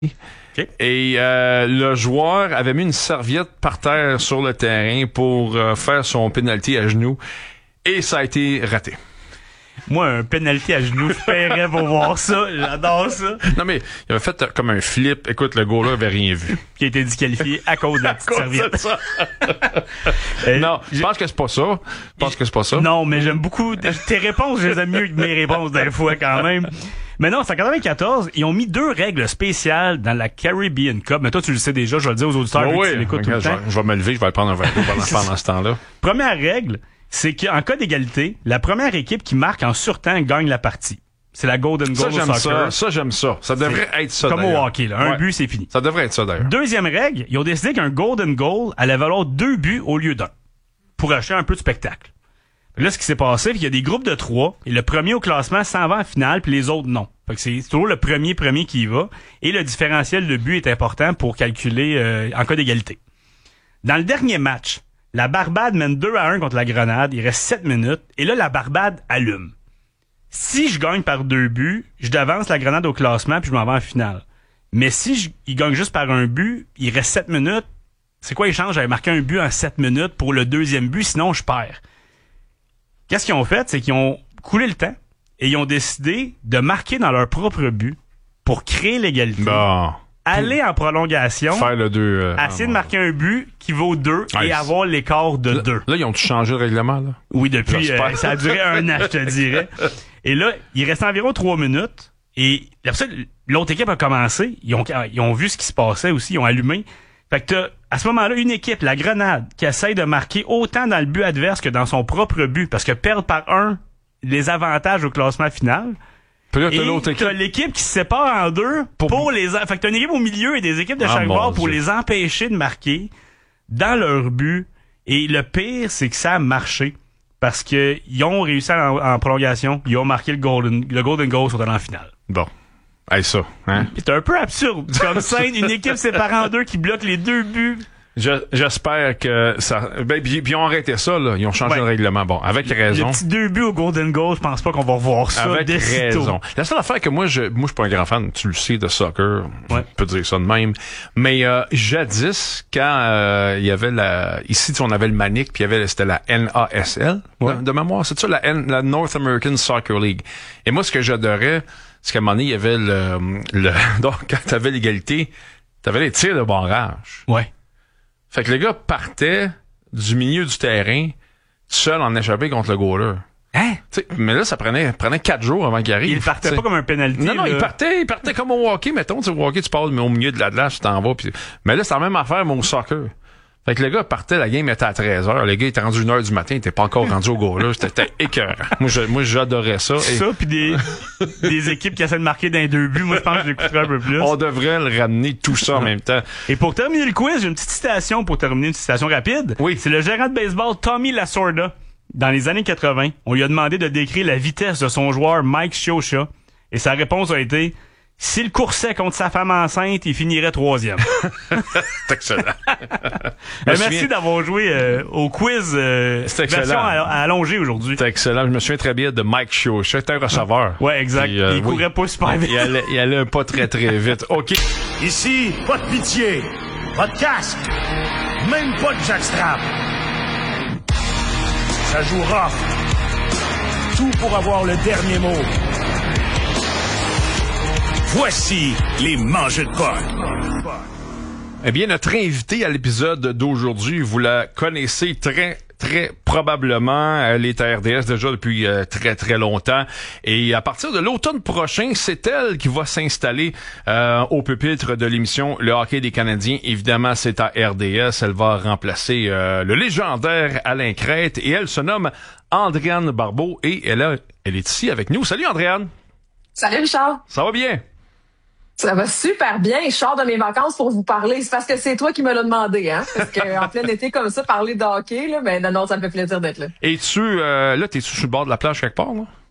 Okay. Et le joueur avait mis une serviette par terre sur le terrain pour faire son penalty à genoux. Et ça a été raté. Moi, un penalty à genoux, je paierais pour voir ça. J'adore ça. Non, mais il avait fait comme un flip. Écoute, le gars-là avait rien vu. Qui a été disqualifié à cause de la petite serviette. Ça. Non, je pense que c'est pas ça. Non, mais j'aime beaucoup tes réponses. Je les aime mieux que mes réponses des fois quand même. Mais non, c'est en 94, ils ont mis 2 règles spéciales dans la Caribbean Cup. Mais toi, tu le sais déjà, je vais le dire aux auditeurs. Oui, tu l'écoutes tout le temps. Je vais me lever, je vais aller prendre un verre d'eau pendant ce temps-là. Première règle, c'est qu'en cas d'égalité, la première équipe qui marque en surtemps gagne la partie. C'est la Golden Goal au soccer. Ça, j'aime ça. Ça devrait être ça, comme d'ailleurs. Au hockey, là. Un but, c'est fini. Ça devrait être ça, d'ailleurs. Deuxième règle, ils ont décidé qu'un Golden Goal allait valoir 2 buts au lieu d'1 pour acheter un peu de spectacle. Là, ce qui s'est passé, c'est qu'il y a des groupes de 3 et le premier au classement s'en va en finale puis les autres non. Fait que c'est toujours le premier qui y va et le différentiel de but est important pour calculer en cas d'égalité. Dans le dernier match, la Barbade mène 2-1 contre la Grenade, il reste 7 minutes et là, la Barbade allume. Si je gagne par 2 buts, je devance la Grenade au classement puis je m'en vais en finale. Mais si il gagne juste par un but, il reste 7 minutes, c'est quoi l'échange? J'avais marqué un but en 7 minutes pour le deuxième but, sinon je perds. Qu'est-ce qu'ils ont fait? C'est qu'ils ont coulé le temps et ils ont décidé de marquer dans leur propre but pour créer l'égalité. Bon. Aller en prolongation. Faire le 2. Essayer de marquer un but qui vaut 2 et avoir l'écart de 2. Là, ils ont changé le règlement, là? Oui, depuis, ça a duré 1 an, je te dirais. Et là, il reste environ 3 minutes et l'autre équipe a commencé. Ils ont vu ce qui se passait aussi, ils ont allumé. Fait que t'as, à ce moment-là, une équipe, la Grenade, qui essaye de marquer autant dans le but adverse que dans son propre but, parce que perdre par 1 les avantages au classement final. Puis là, et t'as l'équipe qui se sépare en 2 pour les... Fait que t'as une équipe au milieu et des équipes de chaque bord pour les empêcher de marquer dans leur but. Et le pire, c'est que ça a marché. Parce que ils ont réussi en prolongation, ils ont marqué le Golden Goal sur en finale. Bon. Hey, ça, hein? C'est un peu absurde. Comme scène, une équipe séparée en 2 qui bloque les 2 buts. J'espère que ça... puis ils ont arrêté ça, là. Ils ont changé le règlement. Bon, avec raison. Les petits 2 buts au Golden Goal, je pense pas qu'on va revoir ça. Avec raison. La seule affaire que moi, je suis pas un grand fan, tu le sais, de soccer. Ouais. On peut dire ça de même. Mais, jadis, quand, il y avait ici, on avait le Manic, puis c'était la NASL. Ouais. De mémoire. C'est ça, la North American Soccer League. Et moi, ce que j'adorais, c'est qu'à un moment donné, il y avait donc, quand t'avais l'égalité, t'avais les tirs de barrage. Ouais. Fait que les gars partaient du milieu du terrain, seul en échappé contre le goaler. Hein? T'sais, mais là, ça prenait 4 jours avant qu'il arrive. Il partait pas comme un penalty. Non, il partait comme au hockey, mettons. Au hockey, tu passes mais au milieu de la glace, tu t'en vas. Mais là, c'est la même affaire, mais au soccer. Fait que le gars partait, la game était à 13h. Le gars était rendu 1h du matin, il était pas encore rendu au goaler. C'était écœurant. Moi, j'adorais ça. Ça, puis des équipes qui essaient de marquer dans les 2 buts, moi, je pense que j'écouterais un peu plus. On devrait le ramener tout ça en même temps. Et pour terminer le quiz, j'ai une petite citation une citation rapide. Oui. C'est le gérant de baseball Tommy Lasorda. Dans les années 80, on lui a demandé de décrire la vitesse de son joueur Mike Scioscia. Et sa réponse a été: s'il coursait contre sa femme enceinte, il finirait 3e. C'est excellent. Merci d'avoir joué au quiz version allongée aujourd'hui. C'est excellent. Je me souviens très bien de Mike Scioscia. C'était un receveur. Ouais, exact. Puis, il courait pas super vite. Il allait pas très très vite. OK. Ici, pas de pitié. Pas de casque. Même pas de jackstrap. Ça joue rough. Tout pour avoir le dernier mot. Voici les mangeux de porc. Eh bien, notre invité à l'épisode d'aujourd'hui, vous la connaissez très, très probablement. Elle est à RDS déjà depuis très, très longtemps. Et à partir de l'automne prochain, c'est elle qui va s'installer au pupitre de l'émission Le Hockey des Canadiens. Évidemment, c'est à RDS. Elle va remplacer le légendaire Alain Crête. Et elle se nomme Andréane Barbeau. Et elle est ici avec nous. Salut, Andréane! Salut, Richard! Ça va bien? Ça va super bien. Je sors de mes vacances pour vous parler. C'est parce que c'est toi qui me l'as demandé, hein? Parce qu'en plein été comme ça, parler de hockey, là, ben non, ça me fait plaisir d'être là. Et t'es-tu sur le bord de la plage quelque part, là?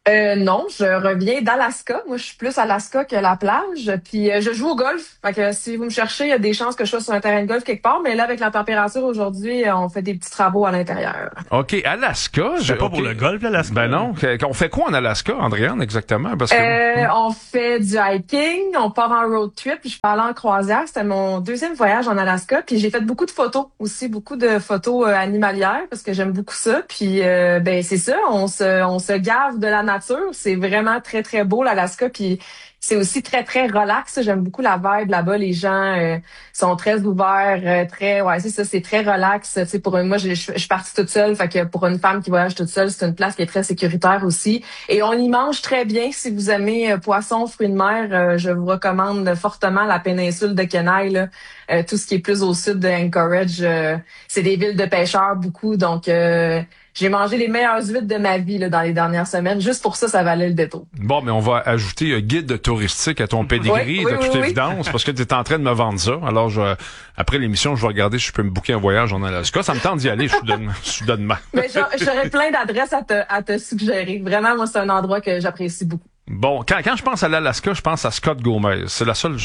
Non, je reviens d'Alaska. Moi, je suis plus Alaska que la plage. Puis je joue au golf. Fait que si vous me cherchez, il y a des chances que je sois sur un terrain de golf quelque part. Mais là, avec la température aujourd'hui, on fait des petits travaux à l'intérieur. OK, Alaska. C'est pas pour le golf, l'Alaska. Ben non. On fait quoi en Alaska, Andréane, exactement? Parce que On fait du hiking, on part en road trip. Puis je pars en croisière. C'était mon deuxième voyage en Alaska. Puis j'ai fait beaucoup de photos aussi, beaucoup de photos animalières parce que j'aime beaucoup ça. Puis ben c'est ça, on se gave de la nature. C'est vraiment très, très beau, l'Alaska. Puis c'est aussi très, très relax. J'aime beaucoup la vibe là-bas. Les gens sont très ouverts, ouais, c'est ça, c'est très relax. Tu sais, moi, je suis partie toute seule. Fait que pour une femme qui voyage toute seule, c'est une place qui est très sécuritaire aussi. Et on y mange très bien. Si vous aimez poisson, fruits de mer, je vous recommande fortement la péninsule de Kenai, là. Tout ce qui est plus au sud de Anchorage, c'est des villes de pêcheurs, beaucoup. Donc, j'ai mangé les meilleures huîtres de ma vie là, dans les dernières semaines. Juste pour ça, ça valait le détour. Bon, mais on va ajouter guide touristique à ton pedigree, de toute évidence, parce que tu es en train de me vendre ça. Alors, après l'émission, je vais regarder si je peux me booker un voyage en Alaska. Ça me tente d'y aller, soudainement. Mais j'aurais plein d'adresses à te suggérer. Vraiment, moi, c'est un endroit que j'apprécie beaucoup. Bon, quand je pense à l'Alaska, je pense à Scott Gomez. C'est la seule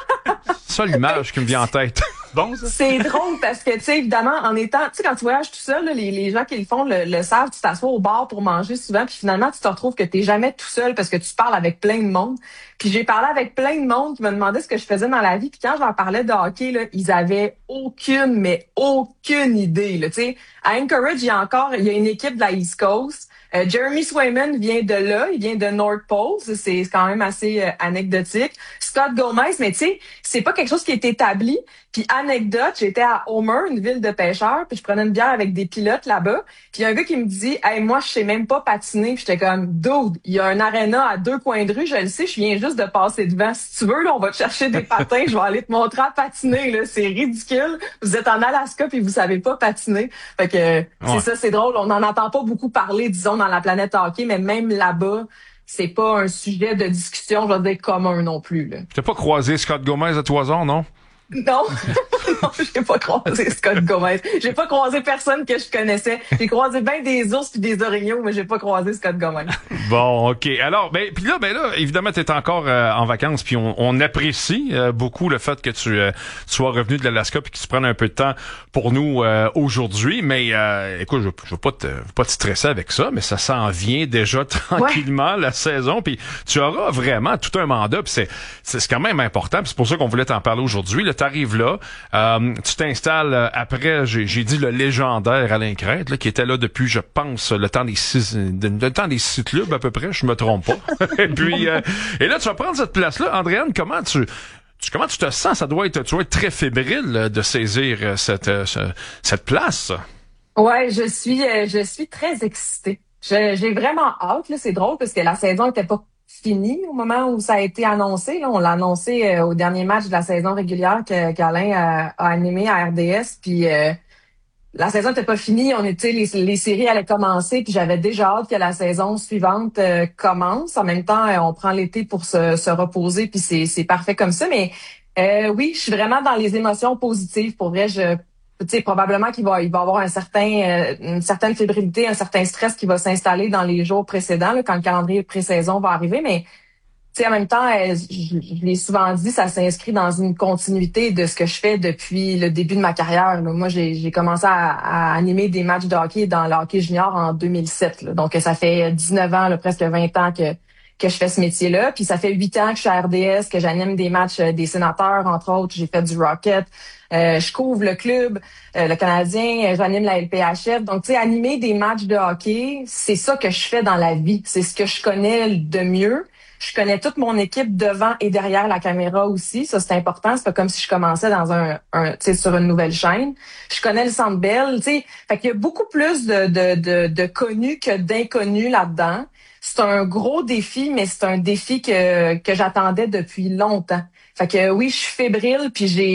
image qui me vient en tête. Bon, ça. C'est drôle parce que, tu sais, évidemment, en étant, tu sais, quand tu voyages tout seul, là, les gens qui le font le savent, tu t'assois au bar pour manger souvent, puis finalement, tu te retrouves que t'es jamais tout seul parce que tu parles avec plein de monde. Puis j'ai parlé avec plein de monde qui me demandait ce que je faisais dans la vie, puis quand je leur parlais de hockey, là, ils avaient aucune idée, là, tu sais. À Anchorage, il y a une équipe de la East Coast. Jeremy Swayman vient de là, il vient de North Pole, c'est quand même assez anecdotique. Scott Gomez, mais tu sais, c'est pas quelque chose qui est établi. Puis anecdote, j'étais à Homer, une ville de pêcheurs, puis je prenais une bière avec des pilotes là-bas. Puis il y a un gars qui me dit, hey, moi je sais même pas patiner. Puis j'étais comme, dude, il y a un aréna à 2 coins de rue, je le sais, je viens juste de passer devant. Si tu veux, là, on va te chercher des patins, je vais aller te montrer à patiner. Là, c'est ridicule. Vous êtes en Alaska puis vous savez pas patiner. Fait que c'est ça, c'est drôle. On n'en entend pas beaucoup parler, disons, dans la planète hockey, mais même là-bas. C'est pas un sujet de discussion, je veux dire, commun non plus. Là. T'as pas croisé Scott Gomez à Toison, non? Non, non, j'ai pas croisé Scott Gomez. J'ai pas croisé personne que je connaissais. J'ai croisé bien des ours puis des orignaux, mais j'ai pas croisé Scott Gomez. Bon, OK. Alors, puis là, évidemment, t'es encore en vacances, puis on apprécie beaucoup le fait que tu sois revenu de l'Alaska puis que tu prennes un peu de temps pour nous aujourd'hui. Mais écoute, je veux pas te stresser avec ça, mais ça s'en vient déjà tranquillement la saison. Puis tu auras vraiment tout un mandat. Puis c'est quand même important. Puis c'est pour ça qu'on voulait t'en parler aujourd'hui. Là, t'arrives là, tu t'installes après, j'ai dit le légendaire Alain Crête, là, qui était là depuis, je pense, le temps des six clubs à peu près, je me trompe pas. Et puis, et là, tu vas prendre cette place-là. Andréane, comment tu te sens? Tu dois être très fébrile de saisir cette place. Ouais, je suis très excitée. J'ai vraiment hâte, là. C'est drôle parce que la saison était pas fini au moment où ça a été annoncé. Là, on l'a annoncé au dernier match de la saison régulière qu'Alain a animé à RDS. Puis la saison n'était pas finie. On était les séries allaient commencer. Puis j'avais déjà hâte que la saison suivante commence. En même temps, on prend l'été pour se reposer. Puis c'est parfait comme ça. Mais oui, je suis vraiment dans les émotions positives. Pour vrai, tu sais, probablement qu'il va y avoir une certaine fébrilité, un certain stress qui va s'installer dans les jours précédents, là, quand le calendrier pré-saison va arriver. Mais tu sais, en même temps, je l'ai souvent dit, ça s'inscrit dans une continuité de ce que je fais depuis le début de ma carrière. Là. Moi, j'ai commencé à animer des matchs de hockey dans le hockey junior en 2007. Là. Donc, ça fait 19 ans, là, presque 20 ans que je fais ce métier-là. Puis ça fait 8 ans que je suis à RDS, que j'anime des matchs des sénateurs, entre autres. J'ai fait du Rocket. Je couvre le club, le Canadien, j'anime la LPHF. Donc, tu sais, animer des matchs de hockey, c'est ça que je fais dans la vie. C'est ce que je connais de mieux. Je connais toute mon équipe devant et derrière la caméra aussi. Ça, c'est important. C'est pas comme si je commençais dans tu sais, sur une nouvelle chaîne. Je connais le Centre Bell, tu sais. Fait qu'il y a beaucoup plus de connus que d'inconnus là-dedans. C'est un gros défi, mais c'est un défi que j'attendais depuis longtemps. Fait que oui, je suis fébrile, puis j'ai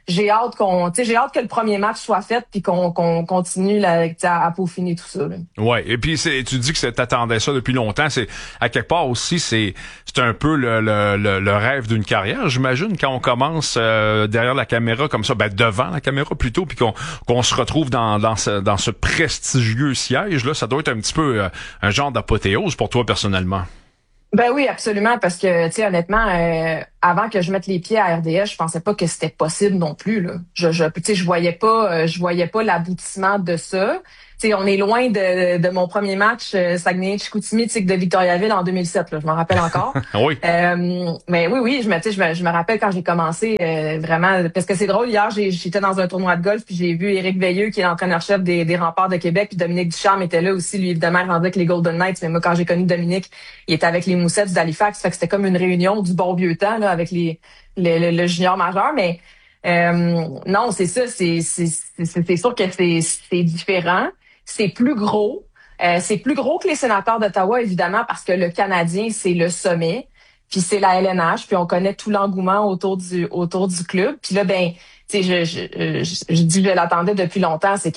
j'ai hâte que le premier match soit fait puis qu'on continue à peaufiner tout ça. Là. Ouais, et puis tu dis que t'attendais ça depuis longtemps, c'est à quelque part aussi c'est un peu le rêve d'une carrière, j'imagine, quand on commence derrière la caméra comme ça, devant la caméra plutôt, puis qu'on se retrouve dans ce prestigieux siège là, ça doit être un petit peu un genre d'apothéose pour toi personnellement. Ben oui, absolument, parce que tu sais honnêtement, avant que je mette les pieds à RDS, je pensais pas que c'était possible non plus là. Je voyais pas l'aboutissement de ça. Tu sais, on est loin de mon premier match Saguenay-Chicoutimi de Victoriaville en 2007 là, je m'en rappelle encore. Oui. Mais oui, je me rappelle quand j'ai commencé vraiment parce que c'est drôle, hier j'étais dans un tournoi de golf puis j'ai vu Éric Veilleux qui est l'entraîneur-chef des Remparts de Québec, puis Dominique Ducharme était là aussi, lui évidemment rendu avec les Golden Knights, mais moi quand j'ai connu Dominique, il était avec les Moussettes d'Halifax, fait que c'était comme une réunion du bon vieux temps là avec le junior majeur, mais non, c'est ça, c'est sûr que c'est différent. C'est plus gros. C'est plus gros que les Sénateurs d'Ottawa, évidemment, parce que le Canadien, c'est le sommet. Puis c'est la LNH. Puis on connaît tout l'engouement autour du club. Puis là, tu sais, je dis que je l'attendais depuis longtemps. C'est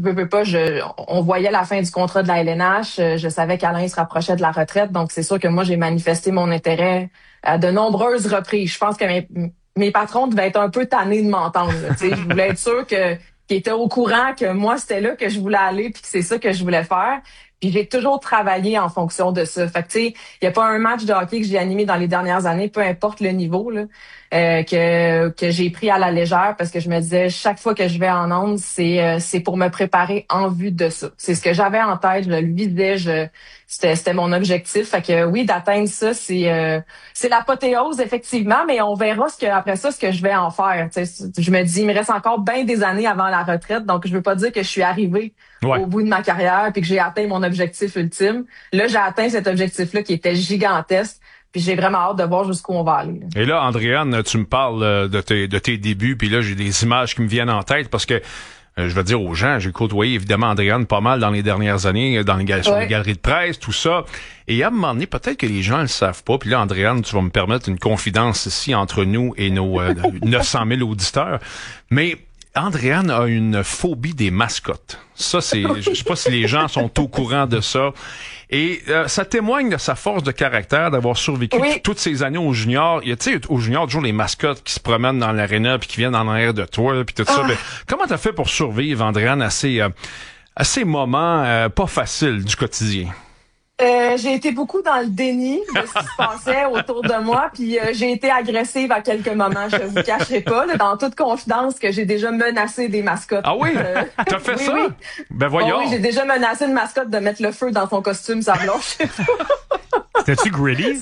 on voyait la fin du contrat de la LNH. Je savais qu'Alain se rapprochait de la retraite. Donc, c'est sûr que moi, j'ai manifesté mon intérêt à de nombreuses reprises. Je pense que mes patrons devaient être un peu tannés de m'entendre. Tu sais, je voulais être sûr qu'ils étaient au courant que moi, c'était là que je voulais aller puis que c'est ça que je voulais faire. Puis j'ai toujours travaillé en fonction de ça. Fait que tu sais, il y a pas un match de hockey que j'ai animé dans les dernières années, peu importe le niveau là, que j'ai pris à la légère parce que je me disais chaque fois que je vais en onde, c'est pour me préparer en vue de ça. C'est ce que j'avais en tête, je le visais, c'était mon objectif. Fait que oui, d'atteindre ça, c'est l'apothéose effectivement, mais on verra après ça ce que je vais en faire. Tu sais, je me dis il me reste encore bien des années avant la retraite, donc je veux pas dire que je suis arrivée au bout de ma carrière puis que j'ai atteint mon objectif ultime. Là, j'ai atteint cet objectif-là qui était gigantesque. Puis j'ai vraiment hâte de voir jusqu'où on va aller. Là. Et là, Andréane, tu me parles de tes débuts, puis là, j'ai des images qui me viennent en tête parce que je vais dire aux gens, j'ai côtoyé évidemment Andréane pas mal dans les dernières années, sur les galeries de presse, tout ça. Et à un moment donné, peut-être que les gens le savent pas. Puis là, Andréane, tu vas me permettre une confidence ici entre nous et nos 900 000 auditeurs. Mais Andréane a une phobie des mascottes. Ça, je sais pas si les gens sont au courant de ça. Et ça témoigne de sa force de caractère d'avoir survécu toutes ces années au junior. Il y a, tu sais, au junior, toujours les mascottes qui se promènent dans l'aréna puis qui viennent en arrière de toi, puis tout ça. Mais comment t'as fait pour survivre, Andréane, à ces moments pas faciles du quotidien? J'ai été beaucoup dans le déni de ce qui se passait autour de moi, puis j'ai été agressive à quelques moments, je vous cacherai pas, là, dans toute confidence que j'ai déjà menacé des mascottes. Ah oui? T'as fait ça? Oui. Ben voyons. Oui, j'ai déjà menacé une mascotte de mettre le feu dans son costume, ça blanche. C'était-tu Gritty?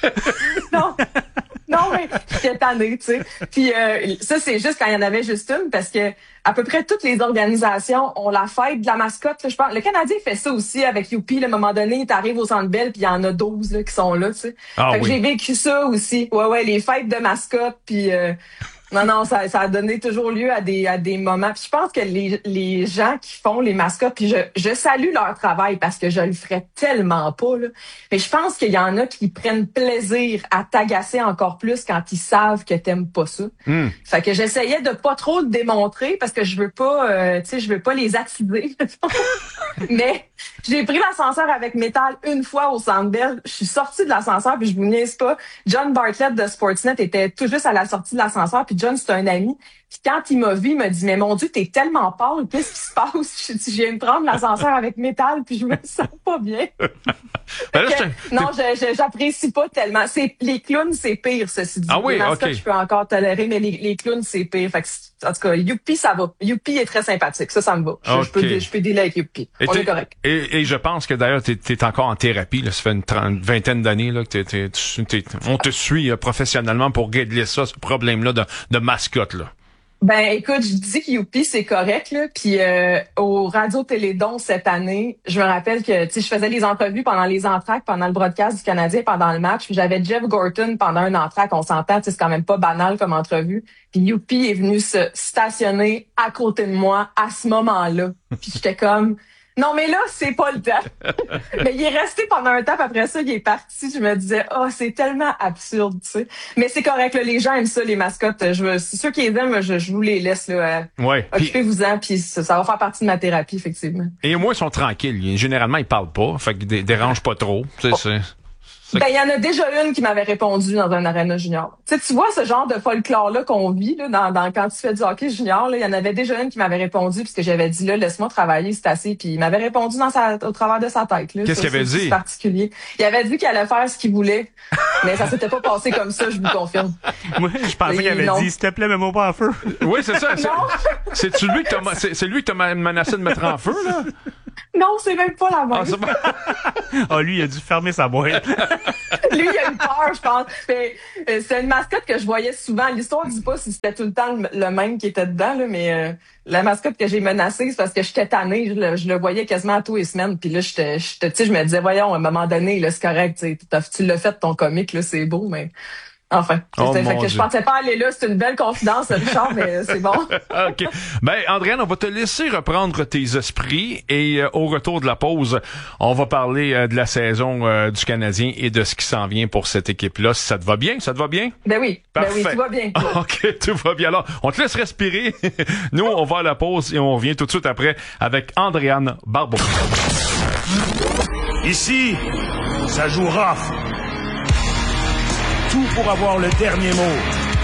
Non, mais j'étais tannée, tu sais. Puis ça, c'est juste quand il y en avait juste une, parce que à peu près toutes les organisations ont la fête de la mascotte. Là, je pense. Le Canadien fait ça aussi avec Youpi. À un moment donné, t'arrives au Centre Bell, puis il y en a 12 là, qui sont là, tu sais. Fait que j'ai vécu ça aussi. Ouais, les fêtes de mascotte, puis... Non, ça a donné toujours lieu à des moments. Puis je pense que les gens qui font les mascottes, puis je salue leur travail parce que je le ferais tellement pas, là. Mais je pense qu'il y en a qui prennent plaisir à t'agacer encore plus quand ils savent que t'aimes pas ça. Fait que j'essayais de pas trop le démontrer parce que je veux pas, je veux pas les attiser. Mais j'ai pris l'ascenseur avec Métal une fois au Centre Bell. Je suis sortie de l'ascenseur puis je vous niaise pas. John Bartlett de Sportsnet était tout juste à la sortie de l'ascenseur puis John, c'est un ami. Puis quand il m'a vu, il m'a dit, mais mon Dieu, t'es tellement pâle, qu'est-ce qui se passe? Je viens de prendre l'ascenseur avec Métal puis je me sens pas bien. Non, j'apprécie pas tellement. Les clowns, c'est pire, ceci dit. Ah oui, les mascottes, je peux encore tolérer, mais les clowns, c'est pire. Fait que, en tout cas, Youpi, ça va. Youpi est très sympathique. Ça me va. Je peux dealer avec Youpi. On est correct. Et je pense que d'ailleurs, t'es encore en thérapie, là. Ça fait une vingtaine d'années, là, que on te suit professionnellement pour régler ça, ce problème-là de mascotte, là. Ben écoute, je dis que Youpi c'est correct là, puis au Radio Télédon cette année, je me rappelle que je faisais les entrevues pendant les entractes, pendant le broadcast du Canadien, pendant le match, puis j'avais Jeff Gorton pendant un entracte, on s'entend, c'est quand même pas banal comme entrevue. Puis Youpi est venu se stationner à côté de moi à ce moment-là. Puis j'étais comme Non, mais là, c'est pas le temps. Mais il est resté pendant un temps, puis après ça, il est parti. Je me disais, c'est tellement absurde, tu sais. Mais c'est correct, là, les gens aiment ça, les mascottes. C'est ceux qui les aiment, je vous les laisse, là. Ouais. Occupez-vous-en, puis ça va faire partie de ma thérapie, effectivement. Et au moins, ils sont tranquilles. Généralement, ils parlent pas. Fait qu'ils dérangent pas trop. Ben, il y en a déjà une qui m'avait répondu dans un aréna junior. Tu vois ce genre de folklore-là qu'on vit, là, quand tu fais du hockey junior, là, il y en avait déjà une qui m'avait répondu, puisque j'avais dit, là, laisse-moi travailler, c'est assez, puis il m'avait répondu au travers de sa tête, là. Qu'est-ce qu'il avait dit? C'est particulier. Il avait dit qu'il allait faire ce qu'il voulait, mais ça s'était pas passé comme ça, je vous confirme. Moi, je pensais qu'il avait dit, s'il te plaît, mets-moi pas en feu. Oui, c'est ça. C'est lui qui t'a menacé de mettre en feu, là? Non, c'est même pas la même. Lui, il a dû fermer sa boîte. Lui, il a eu peur, je pense. Mais c'est une mascotte que je voyais souvent. L'histoire dit pas si c'était tout le temps le même qui était dedans, là, mais la mascotte que j'ai menacée, c'est parce que j'étais tannée. Je le voyais quasiment à tous les semaines. Puis là, je me disais, voyons, à un moment donné, là, c'est correct. Tu l'as fait, ton comique, là, c'est beau, mais... Enfin, fait que je pensais pas aller là, c'est une belle confidence, Richard, mais c'est bon. OK. Ben, Andréane, on va te laisser reprendre tes esprits et au retour de la pause, on va parler de la saison du Canadien et de ce qui s'en vient pour cette équipe-là. Si ça te va bien? Ça te va bien? Ben oui. Parfait. Ben oui, tout va bien. OK, tout va bien. Alors, on te laisse respirer. Nous, on va à la pause et on revient tout de suite après avec Andréane Barbeau. Ici, ça joue rough. Tout pour avoir le dernier mot.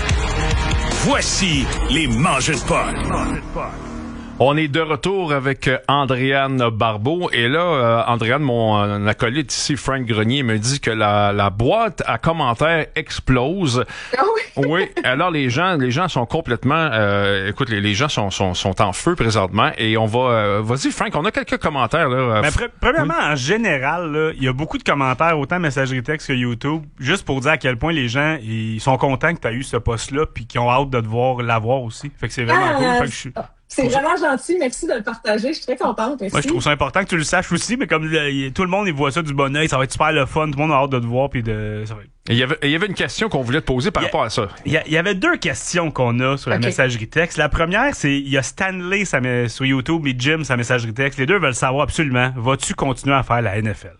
Voici les Mangeux de Pod. On est de retour avec Andréane Barbeau. Et là, Andréane, mon acolyte ici, Frank Grenier, me dit que la boîte à commentaires explose. Ah oui? Oui. Alors, les gens sont complètement... écoute, les gens sont en feu présentement. Et on va... vas-y, Frank, on a quelques commentaires. Là. Mais premièrement, en général, là, il y a beaucoup de commentaires, autant messagerie texte que YouTube, juste pour dire à quel point les gens ils sont contents que tu as eu ce poste-là puis qu'ils ont hâte de te l'avoir aussi. Fait que c'est vraiment cool. Fait que c'est vraiment gentil, merci de le partager, je suis très contente. Merci. Moi, je trouve ça important que tu le saches aussi, mais comme tout le monde il voit ça du bon œil, ça va être super le fun, tout le monde a hâte de te voir puis ça va être... Il y avait une question qu'on voulait te poser par rapport à ça. Il y avait deux questions qu'on a sur la messagerie texte. La première, c'est il y a Stanley sur YouTube et Jim sa messagerie texte. Les deux veulent savoir absolument, vas-tu continuer à faire la NFL?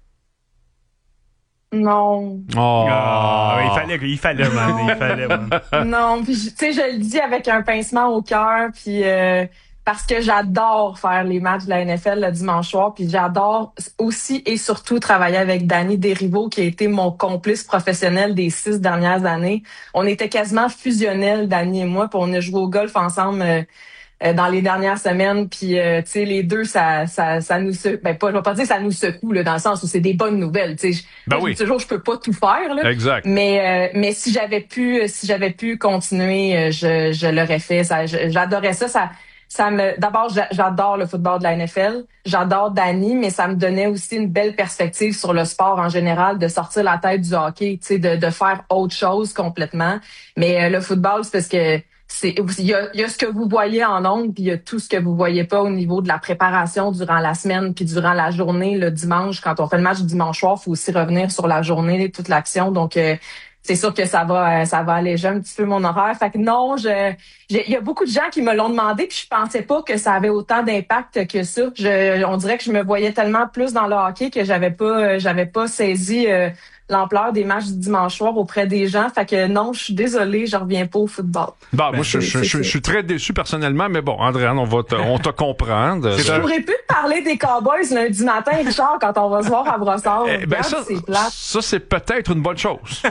Non. Oh. Il fallait, man. Non, puis tu sais, je le dis avec un pincement au cœur, puis parce que j'adore faire les matchs de la NFL le dimanche soir, puis j'adore aussi et surtout travailler avec Danny Desrivaux, qui a été mon complice professionnel des 6 dernières années. On était quasiment fusionnels, Danny et moi, puis on a joué au golf ensemble dans les dernières semaines, puis tu sais, les deux, ça nous pas, je vais pas dire ça nous secoue là, dans le sens où c'est des bonnes nouvelles, tu sais. Oui. Toujours, je peux pas tout faire là. Exact. Mais si j'avais pu continuer, je l'aurais fait. J'adorais ça. D'abord, j'adore le football de la NFL. J'adore Danny, mais ça me donnait aussi une belle perspective sur le sport en général, de sortir la tête du hockey, tu sais, de faire autre chose complètement. Mais le football, c'est parce que il y a ce que vous voyez en ondes, puis il y a tout ce que vous voyez pas au niveau de la préparation durant la semaine, puis durant la journée, le dimanche. Quand on fait le match du dimanche soir, faut aussi revenir sur la journée, toute l'action. Donc, c'est sûr que ça va alléger un petit peu mon horaire. Fait que non, il y a beaucoup de gens qui me l'ont demandé, puis je pensais pas que ça avait autant d'impact que ça. On dirait que je me voyais tellement plus dans le hockey que j'avais pas saisi l'ampleur des matchs du dimanche soir auprès des gens. Fait que non, je suis désolée, je reviens pas au football. Moi, je suis très déçu personnellement, mais bon, Andréane, on te comprendre. Je pourrais plus te parler des Cowboys lundi matin, Richard, quand on va se voir à Brossard. C'est plate. Ça, c'est peut-être une bonne chose.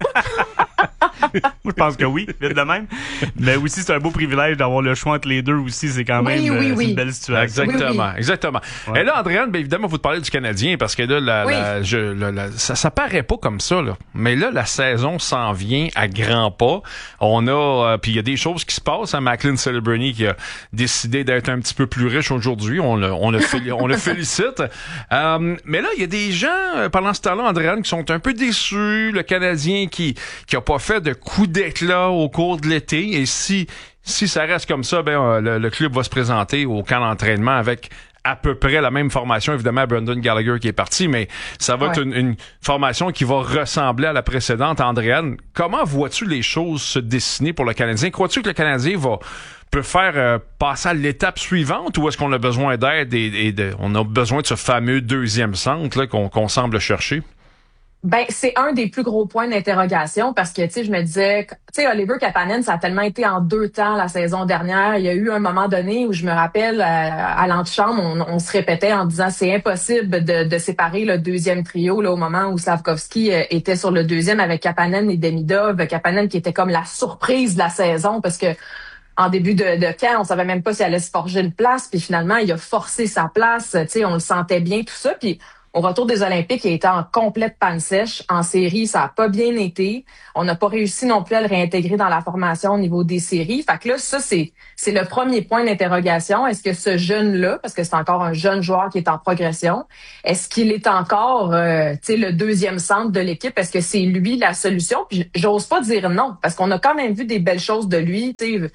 Moi, je pense que oui, vite de même. Mais aussi, c'est un beau privilège d'avoir le choix entre les deux aussi. C'est quand même une belle situation. Exactement. Ouais. Et là, Andréane, évidemment, faut te parler du Canadien parce que là, ça paraît pas comme ça, là. Mais là, la saison s'en vient à grands pas. On a, puis il y a des choses qui se passent. Macklin Celebrini qui a décidé d'être un petit peu plus riche aujourd'hui. On le félicite. Mais là, il y a des gens, pendant ce temps-là, Andréane, qui sont un peu déçus. Le Canadien qui a pas fait de coup d'éclat au cours de l'été. Et si ça reste comme ça, le club va se présenter au camp d'entraînement avec à peu près la même formation. Évidemment, Brendan Gallagher qui est parti, mais ça va être une formation qui va ressembler à la précédente. Andréane, comment vois-tu les choses se dessiner pour le Canadien? Crois-tu que le Canadien peut faire passer à l'étape suivante, ou est-ce qu'on a besoin d'aide on a besoin de ce fameux deuxième centre là, qu'on semble chercher? Ben, c'est un des plus gros points d'interrogation parce que, tu sais, je me disais, tu sais, Oliver Kapanen, ça a tellement été en 2 temps la saison dernière. Il y a eu un moment donné où je me rappelle, à l'antichambre, on se répétait en disant c'est impossible de séparer le deuxième trio là au moment où Slafkovský était sur le deuxième avec Kapanen et Demidov. Kapanen qui était comme la surprise de la saison parce que en début de camp, on savait même pas s'il allait se forger une place. Puis finalement, il a forcé sa place. Tu sais, on le sentait bien, tout ça. Puis au retour des Olympiques, il était en complète panne sèche. En série, ça a pas bien été. On n'a pas réussi non plus à le réintégrer dans la formation au niveau des séries. Fait que là, ça, c'est le premier point d'interrogation. Est-ce que ce jeune-là, parce que c'est encore un jeune joueur qui est en progression, est-ce qu'il est encore le deuxième centre de l'équipe? Est-ce que c'est lui la solution? Puis j'ose pas dire non, parce qu'on a quand même vu des belles choses de lui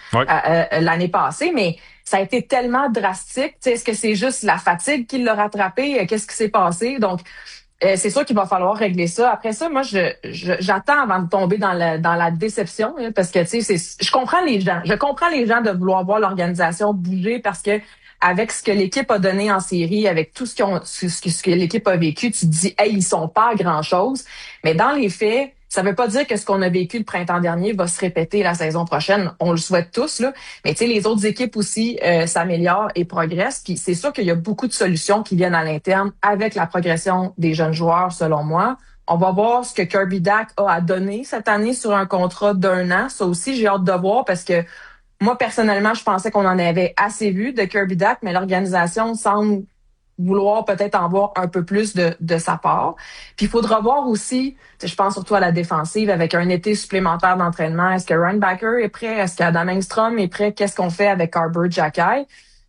l'année passée, mais ça a été tellement drastique. T'sais, est-ce que c'est juste la fatigue qui l'a rattrapé? Qu'est-ce qui s'est passé? Donc, c'est sûr qu'il va falloir régler ça. Après ça, moi, j'attends avant de tomber dans la déception, parce que je comprends les gens. Je comprends les gens de vouloir voir l'organisation bouger parce que avec ce que l'équipe a donné en série, avec tout ce que l'équipe a vécu, tu te dis, hey, ils sont pas à grand-chose. Mais dans les faits, ça veut pas dire que ce qu'on a vécu le printemps dernier va se répéter la saison prochaine. On le souhaite tous, là. Mais tu sais, les autres équipes aussi s'améliorent et progressent. Puis c'est sûr qu'il y a beaucoup de solutions qui viennent à l'interne avec la progression des jeunes joueurs, selon moi. On va voir ce que Kirby Dach a à donner cette année sur un contrat d'1 an. Ça aussi, j'ai hâte de voir parce que moi, personnellement, je pensais qu'on en avait assez vu de Kirby Dach, mais l'organisation semble vouloir peut-être en voir un peu plus de sa part. Puis il faudra voir aussi, je pense surtout à la défensive, avec un été supplémentaire d'entraînement. Est-ce que Ryan Backer est prêt? Est-ce qu'Adam Engstrom est prêt? Qu'est-ce qu'on fait avec Arber Xhekaj?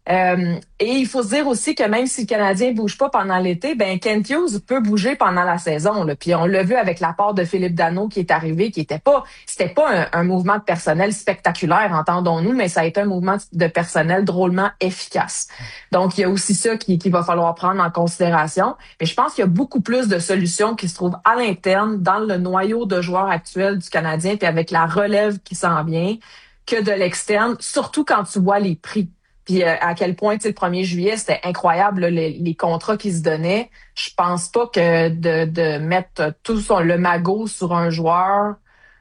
Et il faut se dire aussi que même si le Canadien bouge pas pendant l'été, ben Kent Hughes peut bouger pendant la saison. Là. Puis on l'a vu avec l'apport de Philippe Danault qui est arrivé, c'était pas un mouvement de personnel spectaculaire, entendons-nous, mais ça a été un mouvement de personnel drôlement efficace. Donc il y a aussi ça qu'il va falloir prendre en considération. Mais je pense qu'il y a beaucoup plus de solutions qui se trouvent à l'interne, dans le noyau de joueurs actuels du Canadien, puis avec la relève qui s'en vient, que de l'externe, surtout quand tu vois les prix. Puis à quel point, le 1er juillet, c'était incroyable, là, les contrats qui se donnaient. Je pense pas que de mettre tout le magot sur un joueur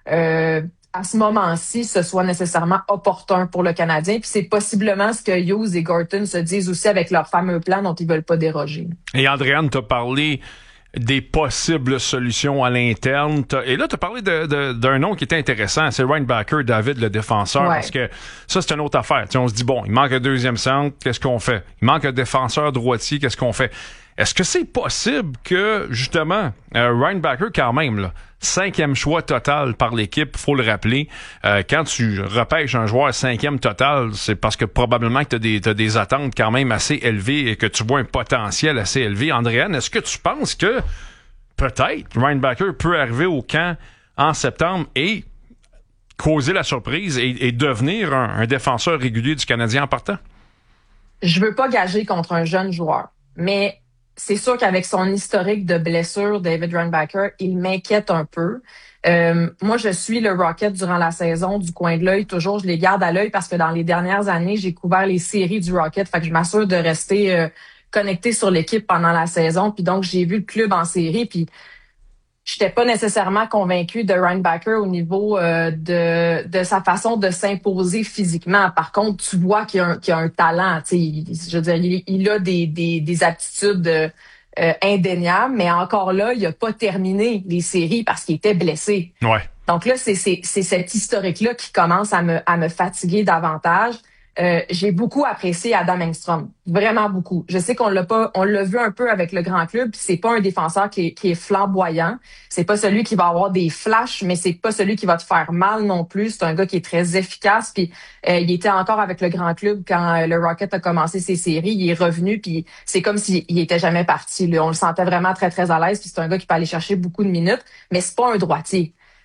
à ce moment-ci, ce soit nécessairement opportun pour le Canadien. Puis c'est possiblement ce que Hughes et Gorton se disent aussi avec leur fameux plan dont ils veulent pas déroger. Et Andréane t'a parlé des possibles solutions à l'interne. Et là, tu as parlé d'un nom qui était intéressant, c'est Ryan Backer, David, le défenseur, parce que ça, c'est une autre affaire. T'sais, on se dit, bon, il manque un deuxième centre, qu'est-ce qu'on fait? Il manque un défenseur droitier, qu'est-ce qu'on fait? Est-ce que c'est possible que, justement, Ryan Backer, quand même, là, 5e choix total par l'équipe, faut le rappeler, quand tu repêches un joueur 5e total, c'est parce que probablement que t'as des attentes quand même assez élevées et que tu vois un potentiel assez élevé. Andréane, est-ce que tu penses que peut-être Ryan Backer peut arriver au camp en septembre et causer la surprise et devenir un défenseur régulier du Canadien en partant? Je veux pas gager contre un jeune joueur, mais c'est sûr qu'avec son historique de blessure, David Reinbacher, il m'inquiète un peu. Moi, je suis le Rocket durant la saison du coin de l'œil. Toujours, je les garde à l'œil parce que dans les dernières années, j'ai couvert les séries du Rocket. Fait que je m'assure de rester connecté sur l'équipe pendant la saison. Puis donc, j'ai vu le club en série. Puis j'étais pas nécessairement convaincue de Ryan Backer au niveau de sa façon de s'imposer physiquement. Par contre, tu vois qu'il y a un talent. Je veux dire, il a des aptitudes indéniables, mais encore là, il a pas terminé les séries parce qu'il était blessé. Ouais. Donc là, c'est cet historique-là qui commence à me fatiguer davantage. J'ai beaucoup apprécié Adam Engstrom, vraiment beaucoup. Je sais on l'a vu un peu avec le grand club, puis c'est pas un défenseur qui est flamboyant, c'est pas celui qui va avoir des flashs, mais c'est pas celui qui va te faire mal non plus. C'est un gars qui est très efficace, puis il était encore avec le grand club quand le Rocket a commencé ses séries, il est revenu, puis c'est comme s'il était jamais parti. Là. On le sentait vraiment très très à l'aise, puis c'est un gars qui peut aller chercher beaucoup de minutes, mais c'est pas un droitier.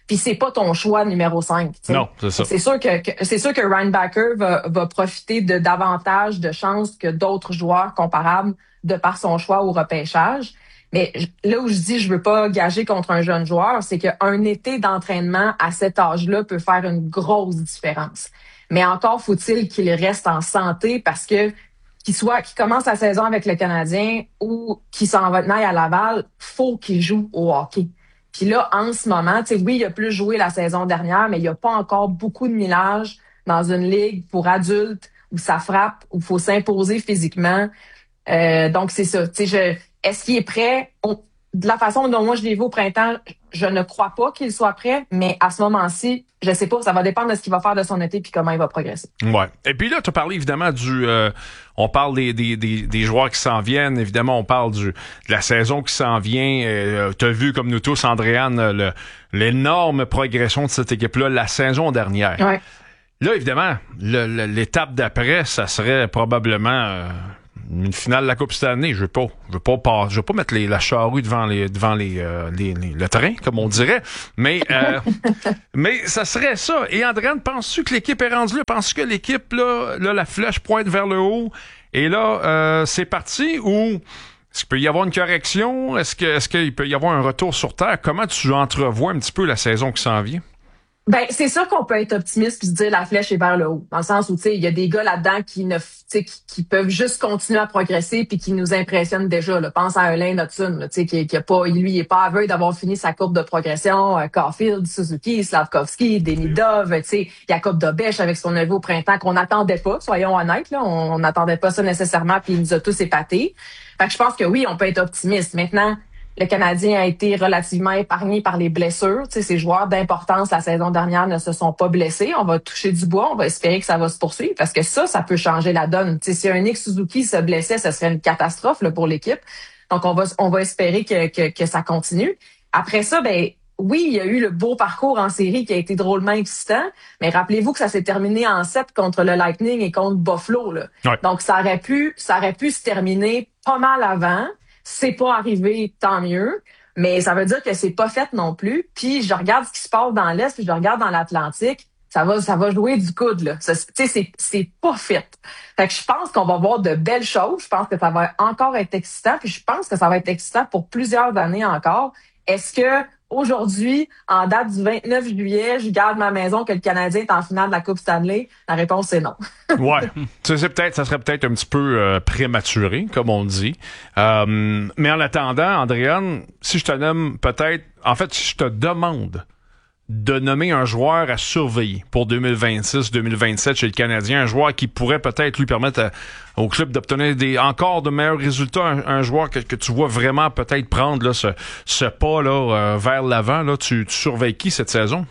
Puis c'est pas ton choix numéro 5. T'sais. Non, c'est ça. C'est sûr que Ryan Backer va profiter de davantage de chances que d'autres joueurs comparables de par son choix au repêchage. Mais là où je dis je veux pas gager contre un jeune joueur, c'est qu'un été d'entraînement à cet âge-là peut faire une grosse différence. Mais encore faut-il qu'il reste en santé parce que qu'il commence la saison avec le Canadien ou qu'il s'en va à Laval, faut qu'il joue au hockey. Puis là, en ce moment, tu sais, oui, il a plus joué la saison dernière, mais il n'y a pas encore beaucoup de millage dans une ligue pour adultes où ça frappe, où il faut s'imposer physiquement. Donc, c'est ça. Tu sais, est-ce qu'il est prêt? De la façon dont moi je l'ai vu au printemps, je ne crois pas qu'il soit prêt, mais à ce moment-ci, je sais pas, ça va dépendre de ce qu'il va faire de son été puis comment il va progresser. Ouais. Et puis là, tu as parlé évidemment on parle des joueurs qui s'en viennent, évidemment, on parle de la saison qui s'en vient. Tu as vu comme nous tous, Andréane, l'énorme progression de cette équipe-là la saison dernière. Ouais. Là, évidemment, l'étape d'après, ça serait probablement une finale de la Coupe cette année. Je veux pas mettre la charrue devant le train, comme on dirait. Mais ça serait ça. Et Andréane, penses-tu que l'équipe est rendue là? Penses-tu que l'équipe, là, la flèche pointe vers le haut? Et là, c'est parti? Ou est-ce qu'il peut y avoir une correction? Est-ce qu'il peut y avoir un retour sur terre? Comment tu entrevois un petit peu la saison qui s'en vient? Ben, c'est sûr qu'on peut être optimiste puis se dire la flèche est vers le haut. Dans le sens où, tu sais, il y a des gars là-dedans qui peuvent juste continuer à progresser puis qui nous impressionnent déjà, là. Pense à un Lane Hudson, là, tu sais, qui a pas, lui, il est pas aveugle d'avoir fini sa courbe de progression. Caulfield, Suzuki, Slavkovski, Demidov, tu sais, Jacob Dobèche avec son niveau au printemps qu'on n'attendait pas, soyons honnêtes, là. On n'attendait pas ça nécessairement puis il nous a tous épatés. Fait que je pense que oui, on peut être optimiste. Maintenant, le Canadien a été relativement épargné par les blessures. Tu sais, ces joueurs d'importance la saison dernière ne se sont pas blessés. On va toucher du bois. On va espérer que ça va se poursuivre parce que ça peut changer la donne. Tu sais, si un Nick Suzuki se blessait, ce serait une catastrophe là, pour l'équipe. Donc, on va espérer que ça continue. Après ça, ben oui, il y a eu le beau parcours en série qui a été drôlement excitant, mais rappelez-vous que ça s'est terminé en 7 contre le Lightning et contre Buffalo. Là. Ouais. Donc, ça aurait pu se terminer pas mal avant. C'est pas arrivé, tant mieux, mais ça veut dire que c'est pas fait non plus. Puis je regarde ce qui se passe dans l'Est, puis je regarde dans l'Atlantique, ça va jouer du coude là. Tu sais, c'est pas fait. Fait que je pense qu'on va voir de belles choses. Je pense que ça va encore être excitant, puis je pense que ça va être excitant pour plusieurs années encore. Est-ce que aujourd'hui, en date du 29 juillet, je garde ma maison que le Canadien est en finale de la Coupe Stanley? La réponse, c'est non. Ouais. Ça serait peut-être un petit peu prématuré, comme on dit. Mais en attendant, Andréane, si je te nomme si je te demande de nommer un joueur à surveiller pour 2026-2027 chez le Canadien, un joueur qui pourrait peut-être lui permettre au club d'obtenir encore de meilleurs résultats, un joueur que tu vois vraiment peut-être prendre là, ce pas là, vers l'avant, là, tu surveilles qui cette saison?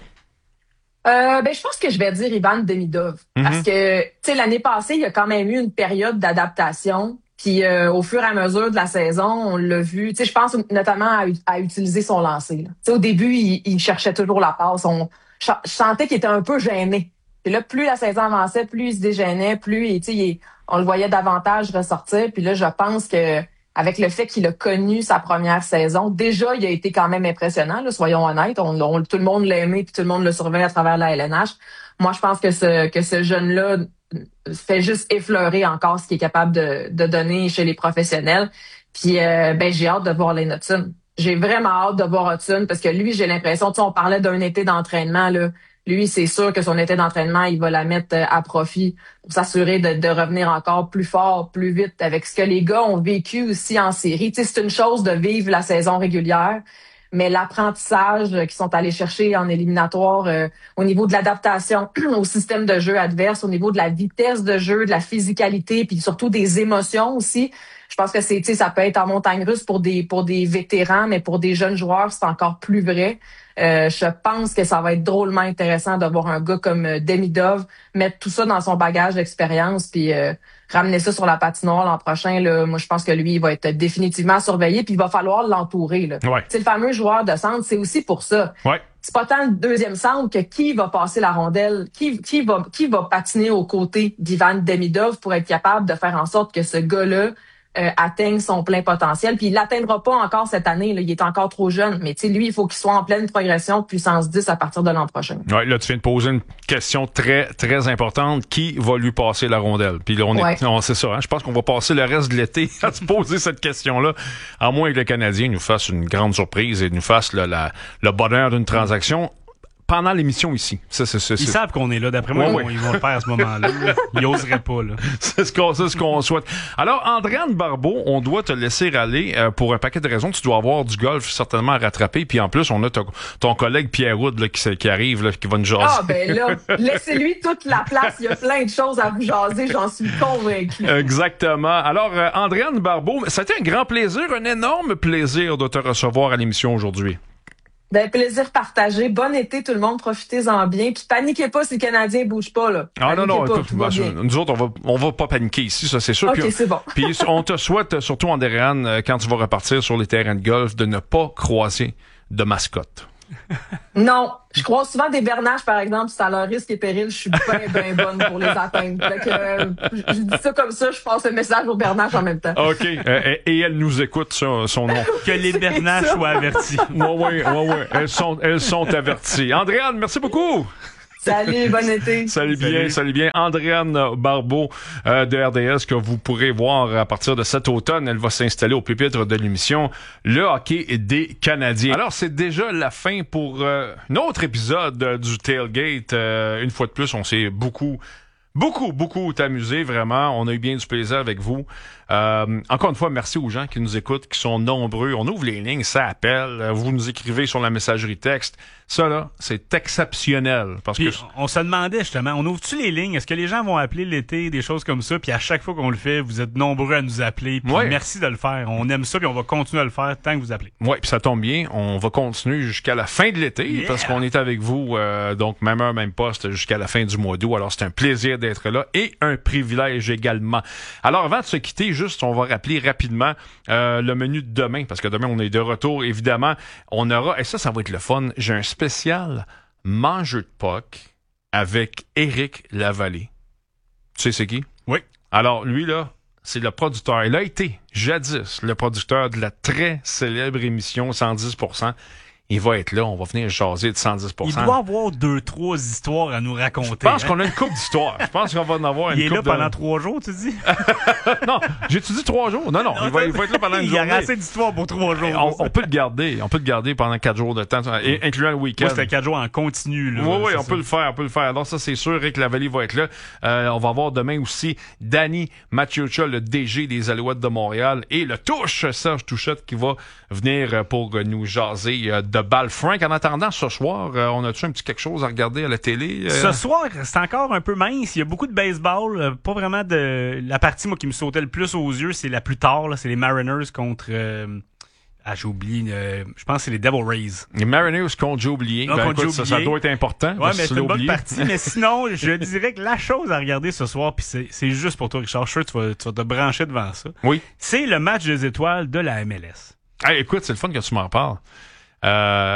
Je pense que je vais dire Ivan Demidov. Parce que, tu sais, l'année passée, il y a quand même eu une période d'adaptation. Puis au fur et à mesure de la saison, on l'a vu. Tu sais, je pense notamment à utiliser son lancer. Tu sais, au début, il cherchait toujours la passe. Je sentais qu'il était un peu gêné. Puis là, plus la saison avançait, plus il se dégênait, plus, tu sais, on le voyait davantage ressortir. Puis là, je pense que avec le fait qu'il a connu sa première saison, déjà, il a été quand même impressionnant. Là, soyons honnêtes, tout le monde l'a aimé, puis tout le monde le surveille à travers la LNH. Moi, je pense que ce jeune-là fait juste effleurer encore ce qu'il est capable de donner chez les professionnels. Puis j'ai hâte de voir Lane Hudson. J'ai vraiment hâte de voir Hudson parce que lui, j'ai l'impression, tu sais, on parlait d'un été d'entraînement, là. Lui, c'est sûr que son été d'entraînement, il va la mettre à profit pour s'assurer de revenir encore plus fort, plus vite avec ce que les gars ont vécu aussi en série. Tu sais, c'est une chose de vivre la saison régulière, mais l'apprentissage qu'ils sont allés chercher en éliminatoire au niveau de l'adaptation au système de jeu adverse, au niveau de la vitesse de jeu, de la physicalité, puis surtout des émotions aussi. Je pense que ça peut être en montagne russe pour des vétérans, mais pour des jeunes joueurs, c'est encore plus vrai. Je pense que ça va être drôlement intéressant de voir un gars comme Demidov mettre tout ça dans son bagage d'expérience puis ramener ça sur la patinoire l'an prochain. Là, moi, je pense que lui, il va être définitivement surveillé puis il va falloir l'entourer. Là. Ouais. C'est le fameux joueur de centre, c'est aussi pour ça. Ouais. C'est pas tant le deuxième centre que qui va passer la rondelle, qui va patiner aux côtés d'Ivan Demidov pour être capable de faire en sorte que ce gars-là atteigne son plein potentiel. Puis il l'atteindra pas encore cette année, là, il est encore trop jeune. Mais tu sais, lui, il faut qu'il soit en pleine progression de puissance 10 à partir de l'an prochain. Ouais, là, tu viens de poser une question très, très importante. Qui va lui passer la rondelle? Puis là, c'est ça. Hein? Je pense qu'on va passer le reste de l'été à se poser cette question-là, à moins que le Canadien nous fasse une grande surprise et nous fasse le bonheur d'une transaction pendant l'émission ici. Ils savent qu'on est là. D'après moi, ils vont le faire à ce moment-là. Ils oseraient pas. Là. C'est ce qu'on souhaite. Alors, Andréane Barbeau, on doit te laisser aller pour un paquet de raisons. Tu dois avoir du golf certainement à rattraper. Puis en plus, on a ton collègue Pierre Wood là, qui arrive, là, qui va nous jaser. Ah ben là, laissez-lui toute la place. Il y a plein de choses à vous jaser. J'en suis convaincu. Exactement. Alors, Andréane Barbeau, ça a été un grand plaisir, un énorme plaisir de te recevoir à l'émission aujourd'hui. Ben, plaisir partagé. Bon été, tout le monde. Profitez-en bien. Puis paniquez pas si le Canadien bouge pas, là. Ah non, écoute, nous autres, on va pas paniquer ici, ça, c'est sûr. OK, c'est bon. Puis on te souhaite, surtout Andréane, quand tu vas repartir sur les terrains de golf, de ne pas croiser de mascotte. Non, je croise souvent des bernaches, par exemple, c'est à leur risque et péril, je suis bien bonne pour les atteindre. Fait que, je dis ça comme ça, je passe le message aux bernaches en même temps. OK. Et elle nous écoute, son nom. Que les bernaches soient avertis. Oui. Elles sont averties. Andréane, merci beaucoup. Salut, bon été. Salut bien. Andréane Barbeau de RDS que vous pourrez voir à partir de cet automne. Elle va s'installer au pupitre de l'émission Le hockey des Canadiens. Alors, c'est déjà la fin pour un autre épisode du Tailgate. Une fois de plus, on s'est beaucoup amusé, vraiment. On a eu bien du plaisir avec vous. Encore une fois, merci aux gens qui nous écoutent, qui sont nombreux. On ouvre les lignes, ça appelle. Vous nous écrivez sur la messagerie texte. Ça, là, c'est exceptionnel. Parce que on se demandait, justement, on ouvre-tu les lignes? Est-ce que les gens vont appeler l'été, des choses comme ça? Puis à chaque fois qu'on le fait, vous êtes nombreux à nous appeler. Puis merci de le faire. On aime ça, puis on va continuer à le faire tant que vous appelez. Oui, puis ça tombe bien. On va continuer jusqu'à la fin de l'été, parce qu'on est avec vous, donc même heure, même poste, jusqu'à la fin du mois d'août. Alors, c'est un plaisir d'être là et un privilège également. Alors, avant de se quitter, juste, on va rappeler rapidement le menu de demain, parce que demain, on est de retour, évidemment. On aura, et ça va être le fun, j'ai un spécial mangeur de puck avec Éric Lavallée. Tu sais c'est qui? Oui. Alors, lui, là, c'est le producteur. Il a été, jadis, le producteur de la très célèbre émission 110%. Il va être là, on va venir jaser de 110%. Il doit avoir 2-3 histoires à nous raconter. Je pense qu'on a une couple d'histoires. Je pense qu'on va en avoir une couple. Il est là pendant 3 jours, tu dis? Non, j'ai-tu dit 3 jours? Non, il va être là pendant une journée. Il y a assez d'histoires pour 3 jours. On peut le garder. On peut le garder pendant 4 jours de temps, incluant le week-end. Moi, c'était 4 jours en continu, là. Oui, on peut le faire. Alors ça, c'est sûr, Éric Lavallée va être là. On va avoir demain aussi Danny Maciuccia, le DG des Alouettes de Montréal, et le touche Serge Touchette qui va venir pour nous jaser de balle. Frank, en attendant, ce soir, on a-tu un petit quelque chose à regarder à la télé? Ce soir, c'est encore un peu mince. Il y a beaucoup de baseball. Pas vraiment de... La partie, moi, qui me sautait le plus aux yeux, c'est la plus tard, là. C'est les Mariners contre... j'ai oublié. Je pense que c'est les Devil Rays. Les Mariners contre Joe oublié. Écoute, ça doit être important. Ouais, mais c'est une bonne partie. Mais sinon, je dirais que la chose à regarder ce soir, puis c'est juste pour toi, Richard, je suis sûr que tu vas te brancher devant ça. Oui. C'est le match des étoiles de la MLS. Hey, écoute, c'est le fun que tu m'en parles. Tu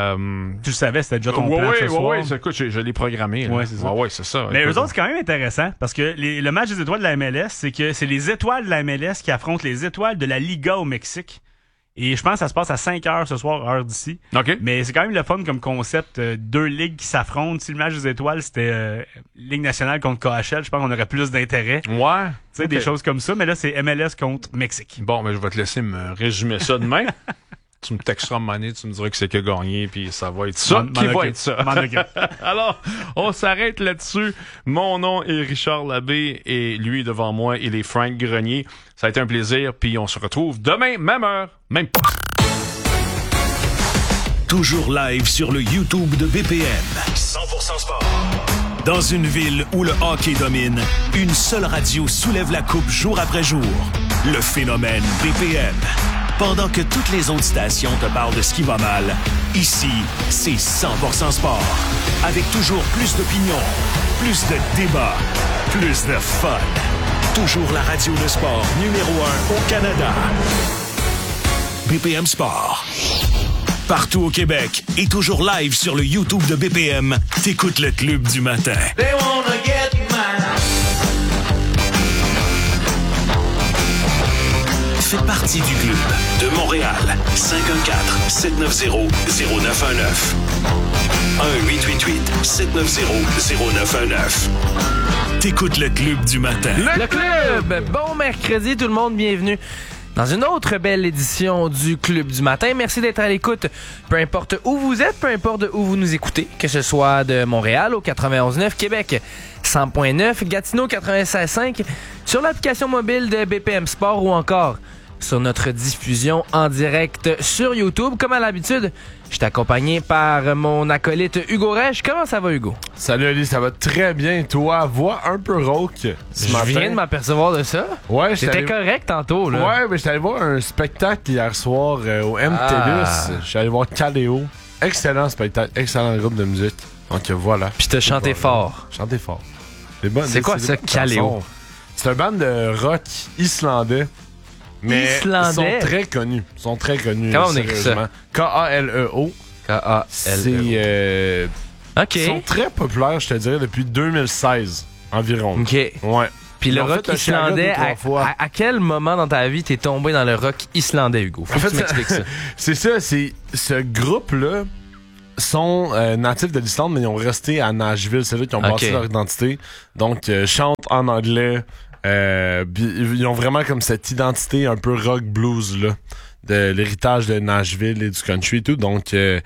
le savais, c'était déjà ton plan ce soir. Oui, écoute, je l'ai programmé. Oui, c'est ça. Ouais, c'est ça. Mais écoute, eux autres, c'est quand même intéressant parce que le match des étoiles de la MLS, c'est que c'est les étoiles de la MLS qui affrontent les étoiles de la Liga au Mexique. Et je pense que ça se passe à 5h ce soir, heure d'ici. OK. Mais c'est quand même le fun comme concept. 2 ligues qui s'affrontent. Si le match des étoiles, c'était Ligue nationale contre KHL, je pense qu'on aurait plus d'intérêt. Ouais. Tu sais, des choses comme ça. Mais là, c'est MLS contre Mexique. Bon, mais je vais te laisser me résumer ça demain. Tu me texteras à monnaie, tu me diras que c'est que gagné, puis ça va être ça qui va être ça. Alors, on s'arrête là-dessus. Mon nom est Richard Labbé et lui, devant moi, il est Frank Grenier. Ça a été un plaisir, puis on se retrouve demain, même heure, même poste. Toujours live sur le YouTube de BPM. 100% sport. Dans une ville où le hockey domine, une seule radio soulève la coupe jour après jour. Le phénomène BPM. Pendant que toutes les autres stations te parlent de ce qui va mal, ici, c'est 100% sport. Avec toujours plus d'opinions, plus de débats, plus de fun. Toujours la radio de sport numéro 1 au Canada. BPM Sport. Partout au Québec et toujours live sur le YouTube de BPM, t'écoutes le club du matin. They wanna get mine. partie du club. De Montréal, 514-790-0919. 1-888-790-0919. T'écoutes le Club du matin. Le Club! Bon mercredi tout le monde, bienvenue dans une autre belle édition du Club du matin. Merci d'être à l'écoute, peu importe où vous êtes, peu importe où vous nous écoutez, que ce soit de Montréal au 91.9, Québec 100.9, Gatineau 96.5, sur l'application mobile de BPM Sport ou encore sur notre diffusion en direct sur YouTube. Comme à l'habitude, je suis accompagné par mon acolyte Hugo Rech. Comment ça va, Hugo? Salut Ali, ça va très bien. Toi, voix un peu rauque ce matin. Je viens de m'apercevoir de ça. Ouais, j'étais correct tantôt, là. Ouais, mais j'étais allé voir un spectacle hier soir au MTLUS. Je suis allé voir Caléo. Excellent spectacle, excellent groupe de musique. Donc voilà. Puis t'as chanté fort. Chanté fort. C'est quoi ça, Caléo? C'est un band de rock islandais. Mais Islandais? Ils sont très connus. Comment on écrit ça? K-A-L-E-O. K-A-L-E-O. OK. Ils sont très populaires, je te dirais, depuis 2016 environ. OK. Ouais. Puis le rock islandais, à quel moment dans ta vie t'es tombé dans le rock islandais, Hugo? Faut que tu m'expliques ça. C'est ça, ce groupe-là sont natifs de l'Islande, mais ils ont resté à Nashville. C'est là qu'ils ont bâti leur identité. Donc, chantent en anglais. Ils ont vraiment comme cette identité un peu rock blues là, de l'héritage de Nashville et du country et tout. Donc ouais,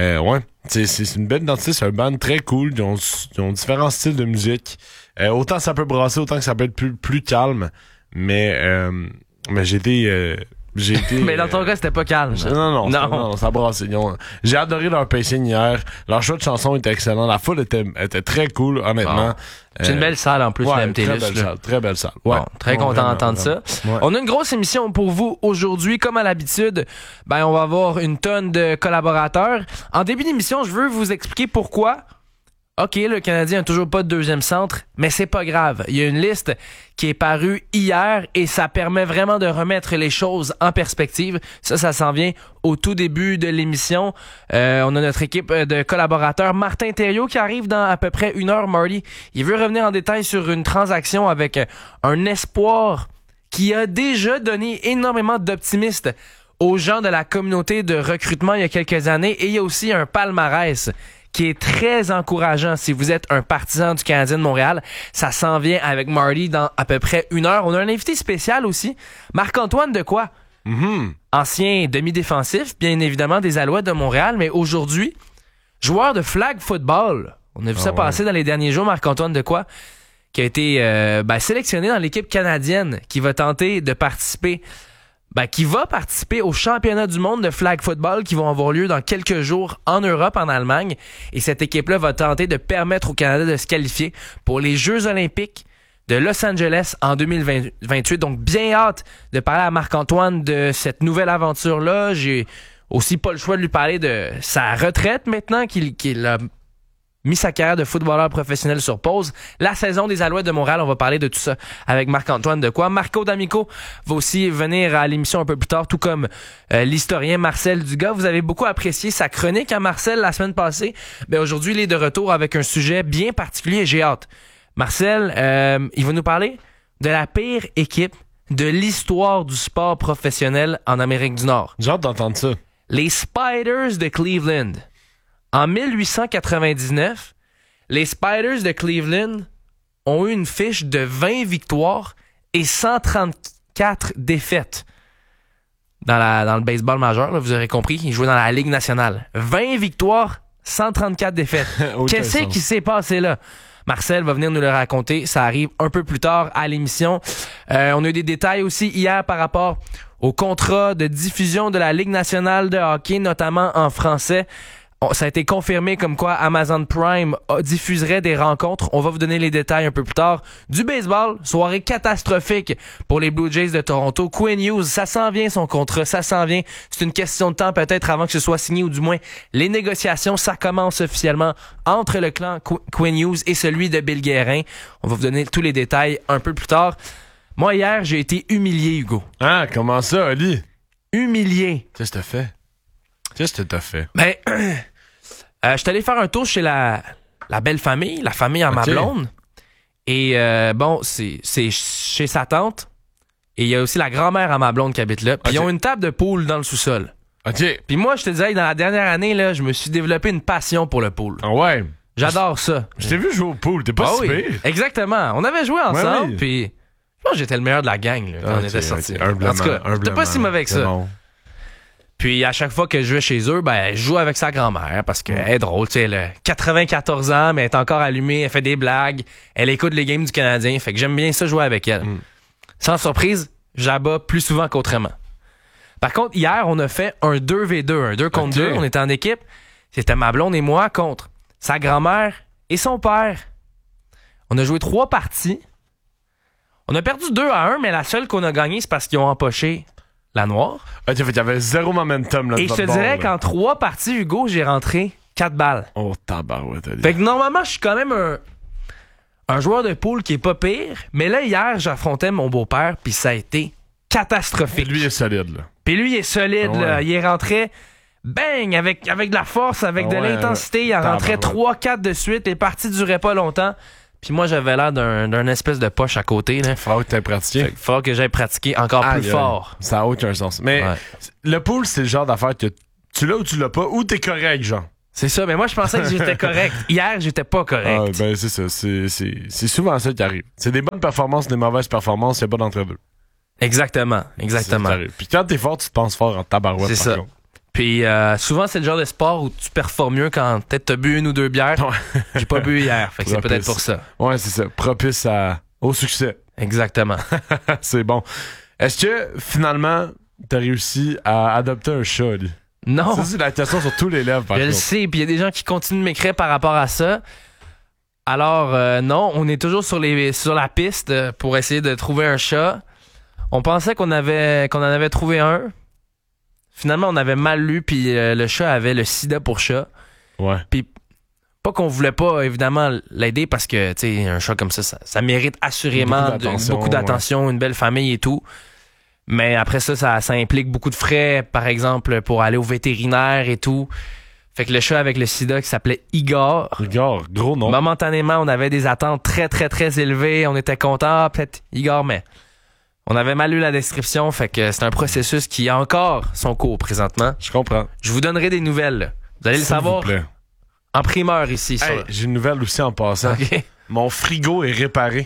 c'est une belle identité, c'est un band très cool. Ils ont différents styles de musique. Autant ça peut brasser, autant que ça peut être plus calme. Mais j'ai été mais dans ton cas, c'était pas calme. Ça. Non, ça brassait. J'ai adoré leur pacing hier. Leur choix de chanson était excellent. La foule était très cool, honnêtement. C'est une belle salle en plus, ouais, le MTLUS. Très belle salle. Ouais. Bon, très content d'entendre ça. Ouais. On a une grosse émission pour vous aujourd'hui. Comme à l'habitude, on va avoir une tonne de collaborateurs. En début d'émission, je veux vous expliquer pourquoi. OK, le Canadien n'a toujours pas de deuxième centre, mais c'est pas grave. Il y a une liste qui est parue hier et ça permet vraiment de remettre les choses en perspective. Ça s'en vient au tout début de l'émission. On a notre équipe de collaborateurs. Martin Thériault qui arrive dans à peu près 1 heure, Marty. Il veut revenir en détail sur une transaction avec un espoir qui a déjà donné énormément d'optimisme aux gens de la communauté de recrutement il y a quelques années. Et il y a aussi un palmarès qui est très encourageant si vous êtes un partisan du Canadien de Montréal. Ça s'en vient avec Marty dans à peu près 1 heure. On a un invité spécial aussi, Marc-Antoine Dequoy. Ancien demi-défensif, bien évidemment, des Alouettes de Montréal, mais aujourd'hui, joueur de flag football. On a vu ça passer dans les derniers jours, Marc-Antoine Dequoy, qui a été sélectionné dans l'équipe canadienne qui va tenter de participer qui va participer aux championnats du monde de flag football qui vont avoir lieu dans quelques jours en Europe, en Allemagne. Et cette équipe-là va tenter de permettre au Canada de se qualifier pour les Jeux olympiques de Los Angeles en 2028. Donc, bien hâte de parler à Marc-Antoine de cette nouvelle aventure-là. J'ai aussi pas le choix de lui parler de sa retraite maintenant qu'il a mis sa carrière de footballeur professionnel sur pause. La saison des Alouettes de Montréal, on va parler de tout ça avec Marc-Antoine Dequoy. Marco D'Amico va aussi venir à l'émission un peu plus tard, tout comme l'historien Marcel Dugas. Vous avez beaucoup apprécié sa chronique à Marcel la semaine passée. Aujourd'hui, il est de retour avec un sujet bien particulier et j'ai hâte. Marcel, il va nous parler de la pire équipe de l'histoire du sport professionnel en Amérique du Nord. J'ai hâte d'entendre ça. Les Spiders de Cleveland. En 1899, les Spiders de Cleveland ont eu une fiche de 20 victoires et 134 défaites. Dans le baseball majeur, là, vous aurez compris, ils jouaient dans la Ligue nationale. 20 victoires, 134 défaites. Qu'est-ce qui s'est passé là? Marcel va venir nous le raconter. Ça arrive un peu plus tard à l'émission. On a eu des détails aussi hier par rapport au contrat de diffusion de la Ligue nationale de hockey, notamment en français. Ça a été confirmé comme quoi Amazon Prime diffuserait des rencontres. On va vous donner les détails un peu plus tard. Du baseball, soirée catastrophique pour les Blue Jays de Toronto. Quinn Hughes, ça s'en vient son contrat, ça s'en vient. C'est une question de temps peut-être avant que ce soit signé ou du moins les négociations, ça commence officiellement entre le clan Quinn Hughes et celui de Bill Guérin. On va vous donner tous les détails un peu plus tard. Moi, hier, j'ai été humilié, Hugo. Ah, comment ça, Ali? Humilié. Qu'est-ce que t'as fait? Qu'est-ce que t'as fait? Ben, je suis allé faire un tour chez la belle famille, la famille à ma blonde. Et bon, c'est chez sa tante. Et il y a aussi la grand-mère à ma blonde qui habite là. Puis Ok. ils ont une table de pool dans le sous-sol. OK. Puis moi, je te disais, dans la dernière année, là, je me suis développé une passion pour le pool. Ah ouais. J'adore ça. Je t'ai vu jouer au pool, t'es pas Ah si oui, pire. exactement. On avait joué ensemble, oui. puis je pense que j'étais le meilleur de la gang là, quand on était sortis. En tout cas, j'étais pas si mauvais que ça. Bon. Puis à chaque fois que je vais chez eux, ben je joue avec sa grand-mère parce qu'elle est drôle, tu sais, elle a 94 ans, mais elle est encore allumée, elle fait des blagues, elle écoute les games du Canadien, fait que j'aime bien ça jouer avec elle. Sans surprise, j'abats plus souvent qu'autrement. Par contre, hier, on a fait un 2v2, un 2 contre 2, on était en équipe. C'était ma blonde et moi contre sa grand-mère et son père. On a joué 3 parties. On a perdu 2-1, mais la seule qu'on a gagnée, c'est parce qu'ils ont empoché la noire. Ok, fait qu'il y avait zéro momentum là. Et je te dirais qu'en 3 parties, Hugo, j'ai rentré 4 balles. Oh, tabarouette. Fait que normalement, je suis quand même un joueur de pool qui est pas pire. Mais là, hier, j'affrontais mon beau-père, puis ça a été catastrophique. Lui est solide, là. Puis lui, il est solide, Ouais. là. Il est rentré, bang, avec de la force, avec de Ouais, l'intensité. Il en rentrait 3-4 de suite. Les parties duraient pas longtemps. Puis moi, j'avais l'air d'un espèce de poche à côté, là. Faut que t'aies pratiqué. Fait qu'il faudra que j'aille pratiquer encore plus fort. Ça a aucun sens. Mais Ouais. le pool, c'est le genre d'affaire que tu l'as ou tu l'as pas, ou t'es correct, genre. C'est ça, mais moi, je pensais que j'étais correct. Hier, j'étais pas correct. Ah, ben, c'est ça. C'est souvent ça qui arrive. C'est des bonnes performances, des mauvaises performances, il n'y a pas d'entre-deux. Exactement. C'est ça qui arrive. Puis quand t'es fort, tu te penses fort en tabarouette. C'est par ça. contre. Puis souvent, c'est le genre de sport où tu performes mieux quand peut-être t'as bu 1 ou 2 bières. J'ai pas bu hier, fait que c'est Propice. peut-être pour ça. Ouais, c'est ça. Propice au succès. Exactement. C'est bon. Est-ce que finalement, t'as réussi à adopter un chat, lui? Non, Ça, c'est la question sur tous les lèvres, par je le contre. sais, puis il y a des gens qui continuent de m'écrire par rapport à ça. Alors, non, on est toujours sur la piste pour essayer de trouver un chat. On pensait qu'on en avait trouvé un. Finalement, on avait mal lu, puis le chat avait le sida pour chat. Ouais. Puis, pas qu'on voulait pas, évidemment, l'aider parce que, tu sais, un chat comme ça mérite assurément beaucoup d'attention, une belle famille et tout. Mais après ça implique beaucoup de frais, par exemple, pour aller au vétérinaire et tout. Fait que le chat avec le sida qui s'appelait Igor. Igor, gros nom. Momentanément, on avait des attentes très, très, très élevées. On était contents, peut-être Igor, mais on avait mal lu la description. Fait que c'est un processus qui a encore son cours présentement. Je comprends. Je vous donnerai des nouvelles. Là. Vous allez le S'il savoir vous plaît. en primeur ici. Hey, j'ai une nouvelle aussi en passant. OK. Mon frigo est réparé.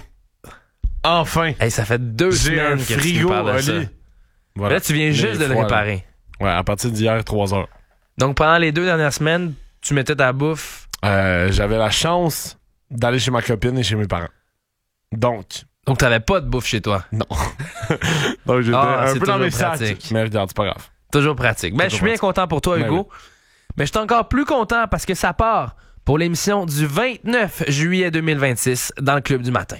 Enfin. Hey, ça fait 2 J'ai semaines un que tu frigo, me parles de ça. Oli. Voilà. Là, tu viens juste de le réparer. Ouais, à partir d'hier, 3 heures. Donc, pendant les 2 dernières semaines, tu mettais ta bouffe. J'avais la chance d'aller chez ma copine et chez mes parents. Donc, t'avais pas de bouffe chez toi. non. Donc, j'étais un c'est peu dans toujours mes sacs. pratique. Mais regarde, c'est pas grave. Toujours pratique. Ben, je suis bien content pour toi, Ben Hugo. Mais je suis encore plus content parce que ça part pour l'émission du 29 juillet 2026 dans le Club du Matin.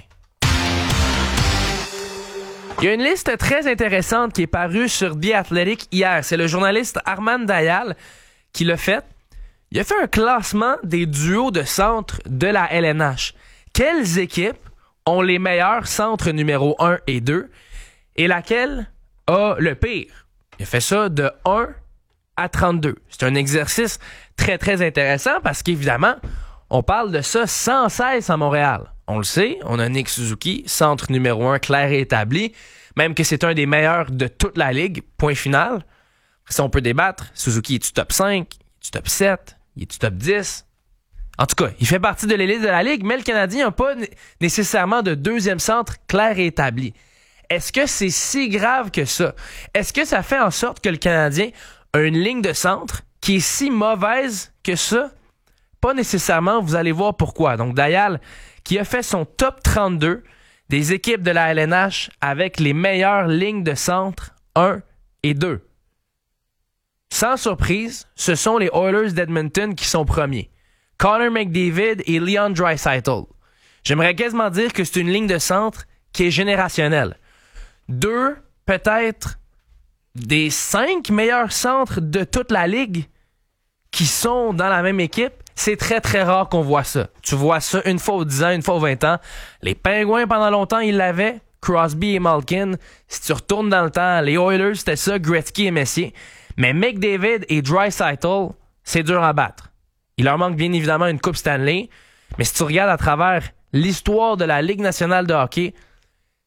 Il y a une liste très intéressante qui est parue sur The Athletic hier. C'est le journaliste Arman Dayal qui l'a fait. Il a fait un classement des duos de centre de la LNH. Quelles équipes ont les meilleurs centres numéro 1 et 2 et laquelle a le pire? Il a fait ça de 1 à 32. C'est un exercice très, très intéressant parce qu'évidemment, on parle de ça sans cesse à Montréal. On le sait, on a Nick Suzuki, centre numéro 1 clair et établi, même que c'est un des meilleurs de toute la ligue, point final. Si on peut débattre, Suzuki est-tu top 5, est-tu top 7, est-tu top 10? En tout cas, il fait partie de l'élite de la ligue, mais le Canadien n'a pas nécessairement de deuxième centre clair et établi. Est-ce que c'est si grave que ça? Est-ce que ça fait en sorte que le Canadien a une ligne de centre qui est si mauvaise que ça? Pas nécessairement, vous allez voir pourquoi. Donc, Dayal, qui a fait son top 32 des équipes de la LNH avec les meilleures lignes de centre 1 et 2. Sans surprise, ce sont les Oilers d'Edmonton qui sont premiers. Connor McDavid et Leon Draisaitl. J'aimerais quasiment dire que c'est une ligne de centre qui est générationnelle. 2, peut-être, des 5 meilleurs centres de toute la ligue qui sont dans la même équipe. C'est très, très rare qu'on voit ça. Tu vois ça une fois aux 10 ans, une fois aux 20 ans. Les Pingouins, pendant longtemps, ils l'avaient. Crosby et Malkin. Si tu retournes dans le temps, les Oilers, c'était ça, Gretzky et Messier. Mais McDavid et Draisaitl, c'est dur à battre. Il leur manque bien évidemment une Coupe Stanley. Mais si tu regardes à travers l'histoire de la Ligue nationale de hockey,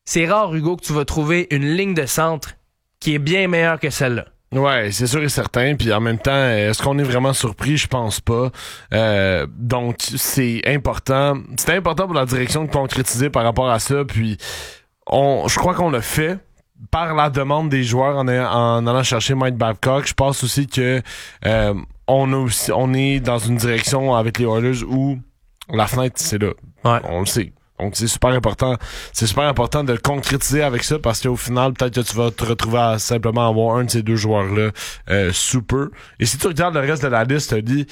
c'est rare, Hugo, que tu vas trouver une ligne de centre qui est bien meilleure que celle-là. Ouais, c'est sûr et certain. Puis en même temps, est-ce qu'on est vraiment surpris? Je pense pas. Donc, c'est important. C'était important pour la direction de concrétiser par rapport à ça. Puis, je crois qu'on l'a fait par la demande des joueurs en allant chercher Mike Babcock. Je pense aussi que on est dans une direction avec les Oilers où la fenêtre, c'est là. Ouais. On le sait. Donc, c'est super important. C'est super important de le concrétiser avec ça parce qu'au final, peut-être que tu vas te retrouver à simplement avoir un de ces deux joueurs-là sous peu. Et si tu regardes le reste de la liste, tu dis,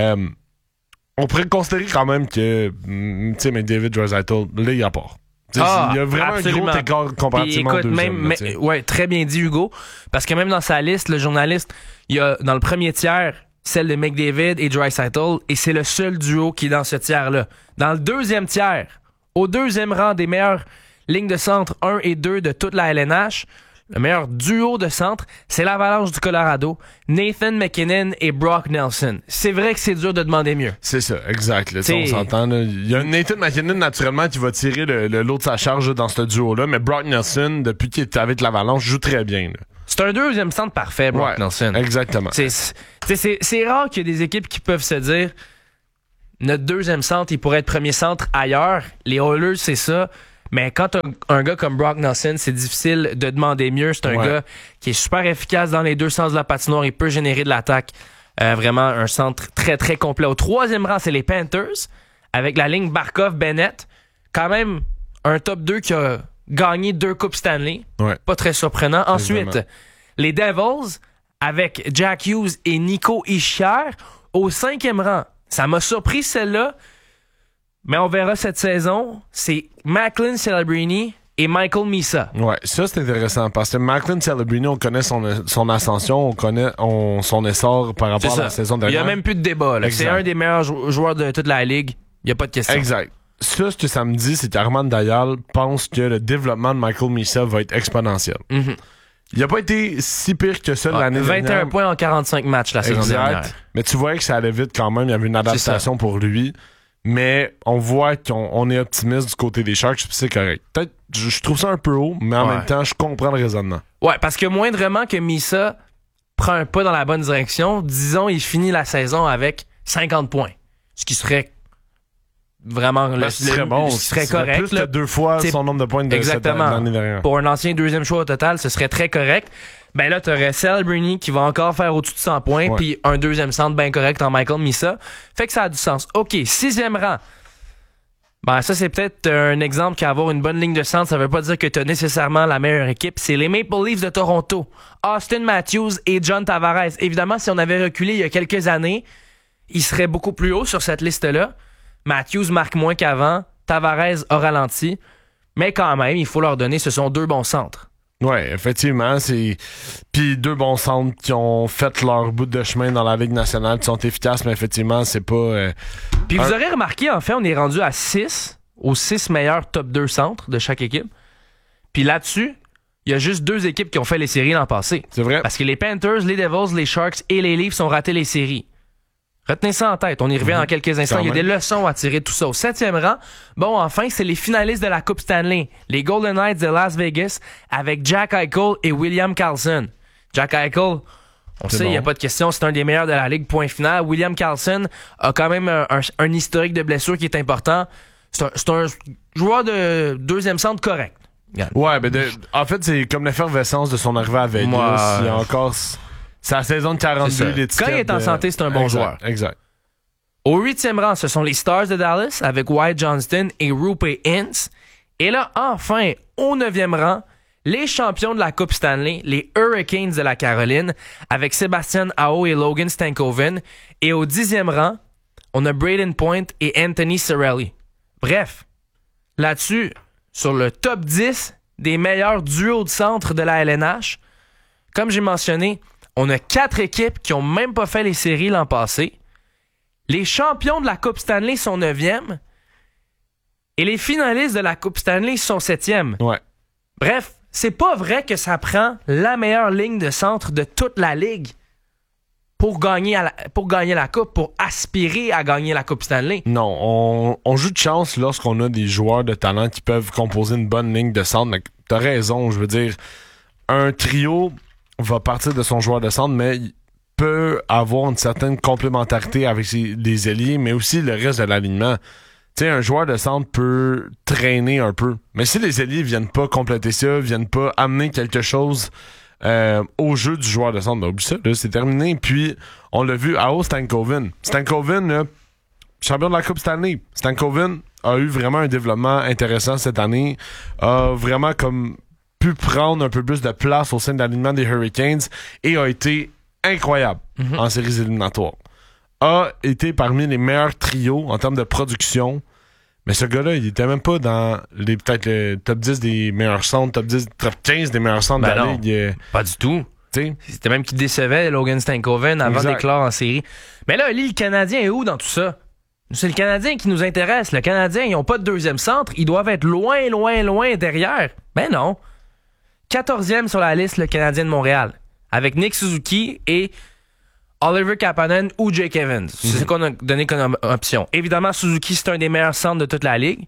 on pourrait considérer quand même que, tu sais, McDavid, Draisaitl, là, il y a part. Il y a vraiment absolument. un gros écart comparativement au deuxième. Ouais, très bien dit, Hugo. Parce que même dans sa liste, le journaliste, il y a dans le premier tiers celle de McDavid et Draisaitl, et c'est le seul duo qui est dans ce tiers-là. Dans le deuxième tiers, au deuxième rang des meilleures lignes de centre 1 et 2 de toute la LNH, le meilleur duo de centre, c'est l'Avalanche du Colorado, Nathan MacKinnon et Brock Nelson. C'est vrai que c'est dur de demander mieux. C'est ça, exact. Là, on s'entend. Là. Il y a Nathan MacKinnon, naturellement, qui va tirer le lot de sa charge là, dans ce duo-là, mais Brock Nelson, depuis qu'il est avec l'Avalanche, joue très bien. Là. C'est un deuxième centre parfait, Brock Nelson. Exactement. C'est rare qu'il y ait des équipes qui peuvent se dire notre deuxième centre, il pourrait être premier centre ailleurs. Les Oilers, c'est ça. Mais quand t'as un gars comme Brock Nelson, c'est difficile de demander mieux. C'est un gars qui est super efficace dans les deux sens de la patinoire. Il peut générer de l'attaque. Vraiment un centre très, très complet. Au troisième rang, c'est les Panthers, avec la ligne Barkov-Bennett. Quand même un top 2 qui a gagné 2 Coupes Stanley. Ouais. Pas très surprenant. Ensuite, les Devils, avec Jack Hughes et Nico Hischier. Au cinquième rang, ça m'a surpris celle-là, mais on verra cette saison. C'est Macklin Celebrini et Michael Misa. Ouais, ça c'est intéressant parce que Macklin Celebrini, on connaît son ascension, on connaît son essor par rapport à la saison dernière. Il n'y a même plus de débat. Là. C'est un des meilleurs joueurs de toute la ligue. Il n'y a pas de question. Exact. Ça, ce que ça me dit, c'est qu'Armand Dayal pense que le développement de Michael Misa va être exponentiel. Mm-hmm. Il n'a pas été si pire que ça l'année dernière. 21 points en 45 matchs la saison dernière. Mais tu voyais que ça allait vite quand même. Il y avait une adaptation pour lui. Mais on voit qu'on est optimiste du côté des Sharks, c'est correct. Peut-être, je trouve ça un peu haut, mais en même temps, je comprends le raisonnement. Ouais, parce que moindrement que Misa prend un pas dans la bonne direction, disons, il finit la saison avec 50 points. Ce qui serait vraiment serait correct. Plus que 2 fois son nombre de points de l'année dernière. Pour un ancien deuxième choix au total, ce serait très correct. Ben là, t'aurais Celebrini qui va encore faire au-dessus de 100 points, puis un deuxième centre bien correct en Michael Misa. Fait que ça a du sens. OK, 6e rang. Ben ça, c'est peut-être un exemple qu'avoir une bonne ligne de centre, ça veut pas dire que t'as nécessairement la meilleure équipe. C'est les Maple Leafs de Toronto. Austin Matthews et John Tavares. Évidemment, si on avait reculé il y a quelques années, il serait beaucoup plus haut sur cette liste-là. Matthews marque moins qu'avant. Tavares a ralenti. Mais quand même, il faut leur donner, ce sont 2 bons centres. Ouais, effectivement, puis 2 bons centres qui ont fait leur bout de chemin dans la Ligue nationale, qui sont efficaces, mais effectivement, c'est pas... Puis vous aurez remarqué, en fait, on est rendu à 6, aux 6 meilleurs top 2 centres de chaque équipe. Puis là-dessus, il y a juste 2 équipes qui ont fait les séries l'an passé. C'est vrai. Parce que les Panthers, les Devils, les Sharks et les Leafs ont raté les séries. Retenez ça en tête. On y revient dans quelques instants. Il y a des leçons à tirer de tout ça. Au 7e rang, bon, enfin, c'est les finalistes de la Coupe Stanley. Les Golden Knights de Las Vegas avec Jack Eichel et William Karlsson. Jack Eichel, on sait, il n'y a pas de question, c'est un des meilleurs de la Ligue, point final. William Karlsson a quand même un historique de blessure qui est important. C'est un joueur de deuxième centre correct. Ouais, mais en fait, c'est comme l'effervescence de son arrivée à Vegas. Il y a encore... C'est la saison de 42, l'étiquette. Quand il est en santé, c'est un bon joueur. Exact. Au 8e rang, ce sont les Stars de Dallas avec Wyatt Johnston et Roope Hintz. Et là, enfin, au 9e rang, les champions de la Coupe Stanley, les Hurricanes de la Caroline, avec Sébastien Aho et Logan Stankoven. Et au 10e rang, on a Braden Point et Anthony Cirelli. Bref, là-dessus, sur le top 10 des meilleurs duos de centre de la LNH, comme j'ai mentionné, on a 4 équipes qui ont même pas fait les séries l'an passé. Les champions de la Coupe Stanley sont 9e. Et les finalistes de la Coupe Stanley sont 7e. Ouais. Bref, c'est pas vrai que ça prend la meilleure ligne de centre de toute la ligue pour gagner la Coupe, pour aspirer à gagner la Coupe Stanley. Non, on joue de chance lorsqu'on a des joueurs de talent qui peuvent composer une bonne ligne de centre. Mais t'as raison, je veux dire, un trio va partir de son joueur de centre, mais il peut avoir une certaine complémentarité avec les ailiers, mais aussi le reste de l'alignement. Tu sais, un joueur de centre peut traîner un peu. Mais si les ailiers viennent pas compléter ça, viennent pas amener quelque chose au jeu du joueur de centre, ben, oublie ça, là, c'est terminé. Puis, on l'a vu à Stankoven. Stankoven, là, champion de la Coupe Stanley. Stankoven a eu vraiment un développement intéressant cette année. A vraiment comme pu prendre un peu plus de place au sein de l'alignement des Hurricanes et a été incroyable en séries éliminatoires. A été parmi les meilleurs trios en termes de production. Mais ce gars-là, il était même pas dans peut-être le top 10 des meilleurs centres, top 15 des meilleurs centres de la Ligue. Pas du tout. T'sais? C'était même qui décevait Logan Stankoven avant d'éclore en série. Mais là, le Canadien est où dans tout ça? C'est le Canadien qui nous intéresse. Le Canadien, ils n'ont pas de deuxième centre. Ils doivent être loin, loin, loin derrière. Ben non. 14e sur la liste, le Canadien de Montréal. Avec Nick Suzuki et Oliver Kapanen ou Jake Evans. C'est ce qu'on a donné comme option. Évidemment, Suzuki, c'est un des meilleurs centres de toute la Ligue.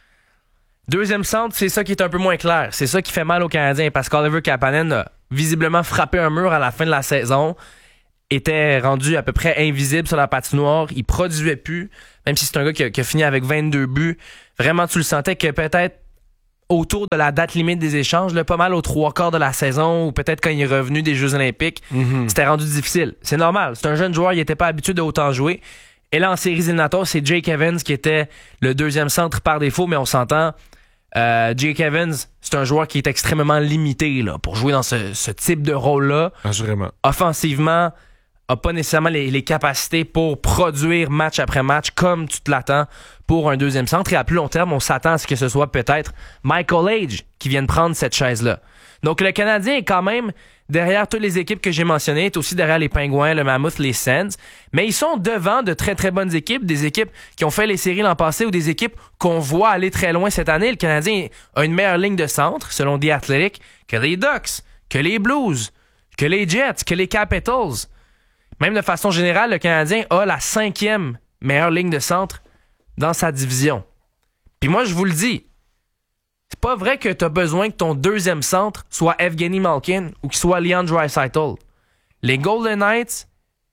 Deuxième centre, c'est ça qui est un peu moins clair. C'est ça qui fait mal aux Canadiens parce qu'Oliver Kapanen a visiblement frappé un mur à la fin de la saison, était rendu à peu près invisible sur la patinoire, il produisait plus, même si c'est un gars qui a fini avec 22 buts. Vraiment, tu le sentais que peut-être autour de la date limite des échanges, là, pas mal aux 3/4 de la saison, ou peut-être quand il est revenu des Jeux Olympiques, c'était rendu difficile. C'est normal, c'est un jeune joueur, il n'était pas habitué de autant jouer. Et là, en séries éliminatoires, c'est Jake Evans qui était le deuxième centre par défaut, mais on s'entend, Jake Evans, c'est un joueur qui est extrêmement limité là, pour jouer dans ce type de rôle-là. Assurément. Offensivement, a pas nécessairement les capacités pour produire match après match comme tu te l'attends pour un deuxième centre. Et à plus long terme, on s'attend à ce que ce soit peut-être Michael Age qui vienne prendre cette chaise-là. Donc le Canadien est quand même derrière toutes les équipes que j'ai mentionnées, est aussi derrière les Pingouins, le Mammoth, les Sens, mais ils sont devant de très très bonnes équipes, des équipes qui ont fait les séries l'an passé ou des équipes qu'on voit aller très loin cette année. Le Canadien a une meilleure ligne de centre, selon The Athletic, que les Ducks, que les Blues, que les Jets, que les Capitals. Même de façon générale, le Canadien a la 5e meilleure ligne de centre dans sa division. Puis moi, je vous le dis, c'est pas vrai que tu as besoin que ton deuxième centre soit Evgeny Malkin ou qu'il soit Leon Draisaitl. Les Golden Knights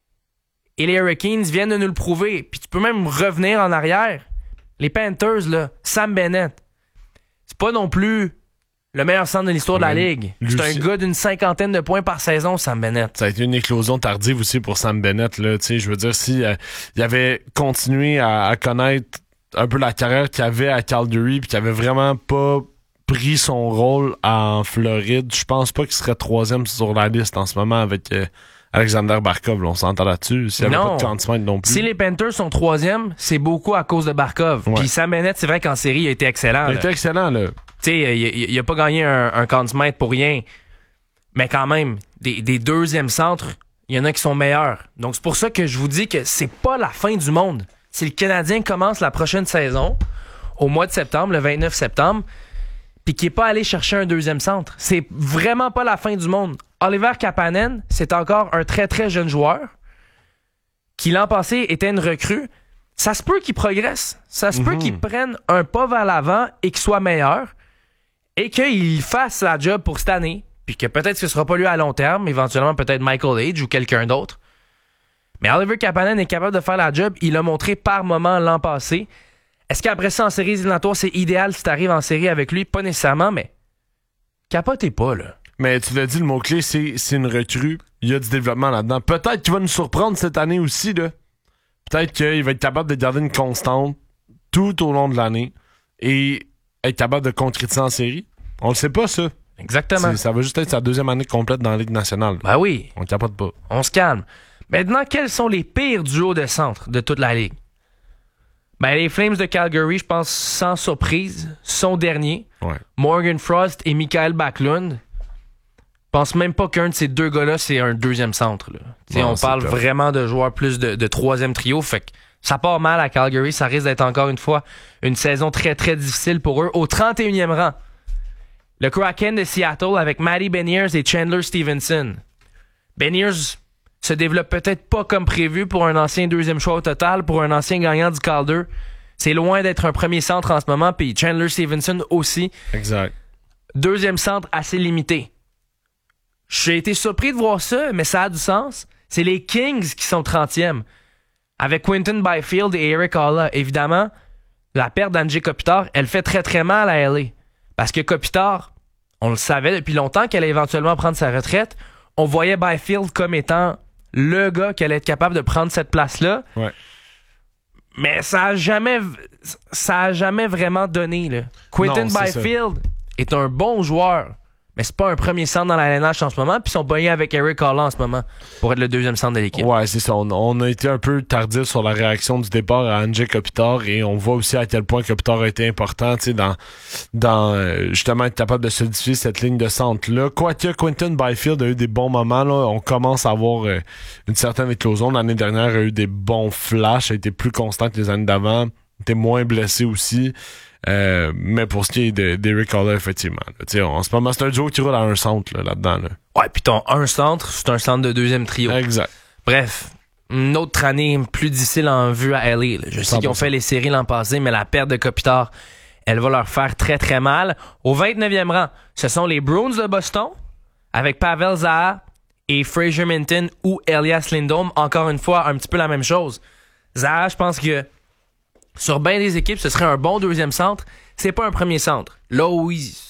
et les Hurricanes viennent de nous le prouver. Puis tu peux même revenir en arrière. Les Panthers, là, Sam Bennett, c'est pas non plus le meilleur centre de l'histoire de la Ligue. C'est un gars d'une 50aine de points par saison, Sam Bennett. Ça a été une éclosion tardive aussi pour Sam Bennett. Là. Je veux dire, si il avait continué à connaître un peu la carrière qu'il avait à Calgary puis qu'il avait vraiment pas pris son rôle en Floride, je pense pas qu'il serait 3e sur la liste en ce moment avec Alexander Barkov. Là, on s'entend là-dessus. S'il y avait pas de Conn non plus. Si les Panthers sont 3e, c'est beaucoup à cause de Barkov. Ouais. Puis Sam Bennett, c'est vrai qu'en série, il a été excellent. Il a été excellent, là. Tu sais, il a pas gagné un Conn Smythe pour rien. Mais quand même, des deuxièmes centres, il y en a qui sont meilleurs. Donc c'est pour ça que je vous dis que c'est pas la fin du monde. Si le Canadien commence la prochaine saison, au mois de septembre, le 29 septembre, puis qui n'est pas allé chercher un deuxième centre, c'est vraiment pas la fin du monde. Oliver Kapanen, c'est encore un très très jeune joueur qui l'an passé était une recrue. Ça se peut qu'il progresse. Ça se peut qu'il prenne un pas vers l'avant et qu'il soit meilleur et qu'il fasse la job pour cette année. Puis que peut-être que ce ne sera pas lui à long terme, éventuellement peut-être Michael Age ou quelqu'un d'autre. Mais Oliver Kapanen est capable de faire la job. Il l'a montré par moment l'an passé. Est-ce qu'après ça, en séries éliminatoires, c'est idéal si tu arrives en série avec lui? Pas nécessairement, mais capotez pas, là. Mais tu l'as dit, le mot-clé, c'est une recrue. Il y a du développement là-dedans. Peut-être qu'il va nous surprendre cette année aussi, là. Peut-être qu'il va être capable de garder une constante tout au long de l'année et être capable de concrétiser en série. On le sait pas, ça. Exactement. Ça va juste être sa 2e année complète dans la Ligue nationale. Ben oui. On capote pas. On se calme. Maintenant, quels sont les pires duos de centre de toute la Ligue? Ben, les Flames de Calgary, je pense, sans surprise, sont derniers. Ouais. Morgan Frost et Mikael Backlund. Je pense même pas qu'un de ces deux gars-là, c'est un deuxième centre. Là. On parle vraiment de joueurs plus de 3e trio. Fait que ça part mal à Calgary. Ça risque d'être encore une fois une saison très, très difficile pour eux. Au 31e rang, le Kraken de Seattle avec Matty Beniers et Chandler Stevenson. Beniers, se développe peut-être pas comme prévu pour un ancien deuxième choix au total, pour un ancien gagnant du Calder. C'est loin d'être un premier centre en ce moment, puis Chandler Stevenson aussi. Exact. Deuxième centre assez limité. J'ai été surpris de voir ça, mais ça a du sens. C'est les Kings qui sont 30e. Avec Quinton Byfield et Erik Haula. Évidemment, la perte d'Anze Kopitar, elle fait très très mal à LA. Parce que Kopitar, on le savait depuis longtemps qu'elle allait éventuellement prendre sa retraite. On voyait Byfield comme étant le gars qui allait être capable de prendre cette place-là. Ouais. Mais ça a jamais vraiment donné. Là. Quinton Byfield est un bon joueur, mais c'est pas un premier centre dans la LNH en ce moment, puis ils sont pognés avec Erik Haula en ce moment pour être le deuxième centre de l'équipe. Ouais, c'est ça. On a été un peu tardif sur la réaction du départ à Anze Kopitar et on voit aussi à quel point Kopitar a été important, tu sais, dans justement être capable de solidifier cette ligne de centre-là. Quoique Quinton Byfield a eu des bons moments, là, on commence à avoir une certaine éclosion. L'année dernière, il a eu des bons flashs, a été plus constant que les années d'avant, était moins blessé aussi. Mais pour ce qui est d'Erik Haula, effectivement. Là, en ce moment, c'est un duo qui roule à un centre là-dedans. Là. Ouais, puis ton un centre, c'est un centre de deuxième trio. Exact. Bref, une autre année plus difficile en vue à LA. Là. Je sais 100%. Qu'ils ont fait les séries l'an passé, mais la perte de Kopitar, elle va leur faire très très mal. Au 29e rang, ce sont les Bruins de Boston, avec Pavel Zaha et Fraser Minton ou Elias Lindholm. Encore une fois, un petit peu la même chose. Zaha, je pense que sur bien des équipes, ce serait un bon deuxième centre. C'est pas un premier centre. Là où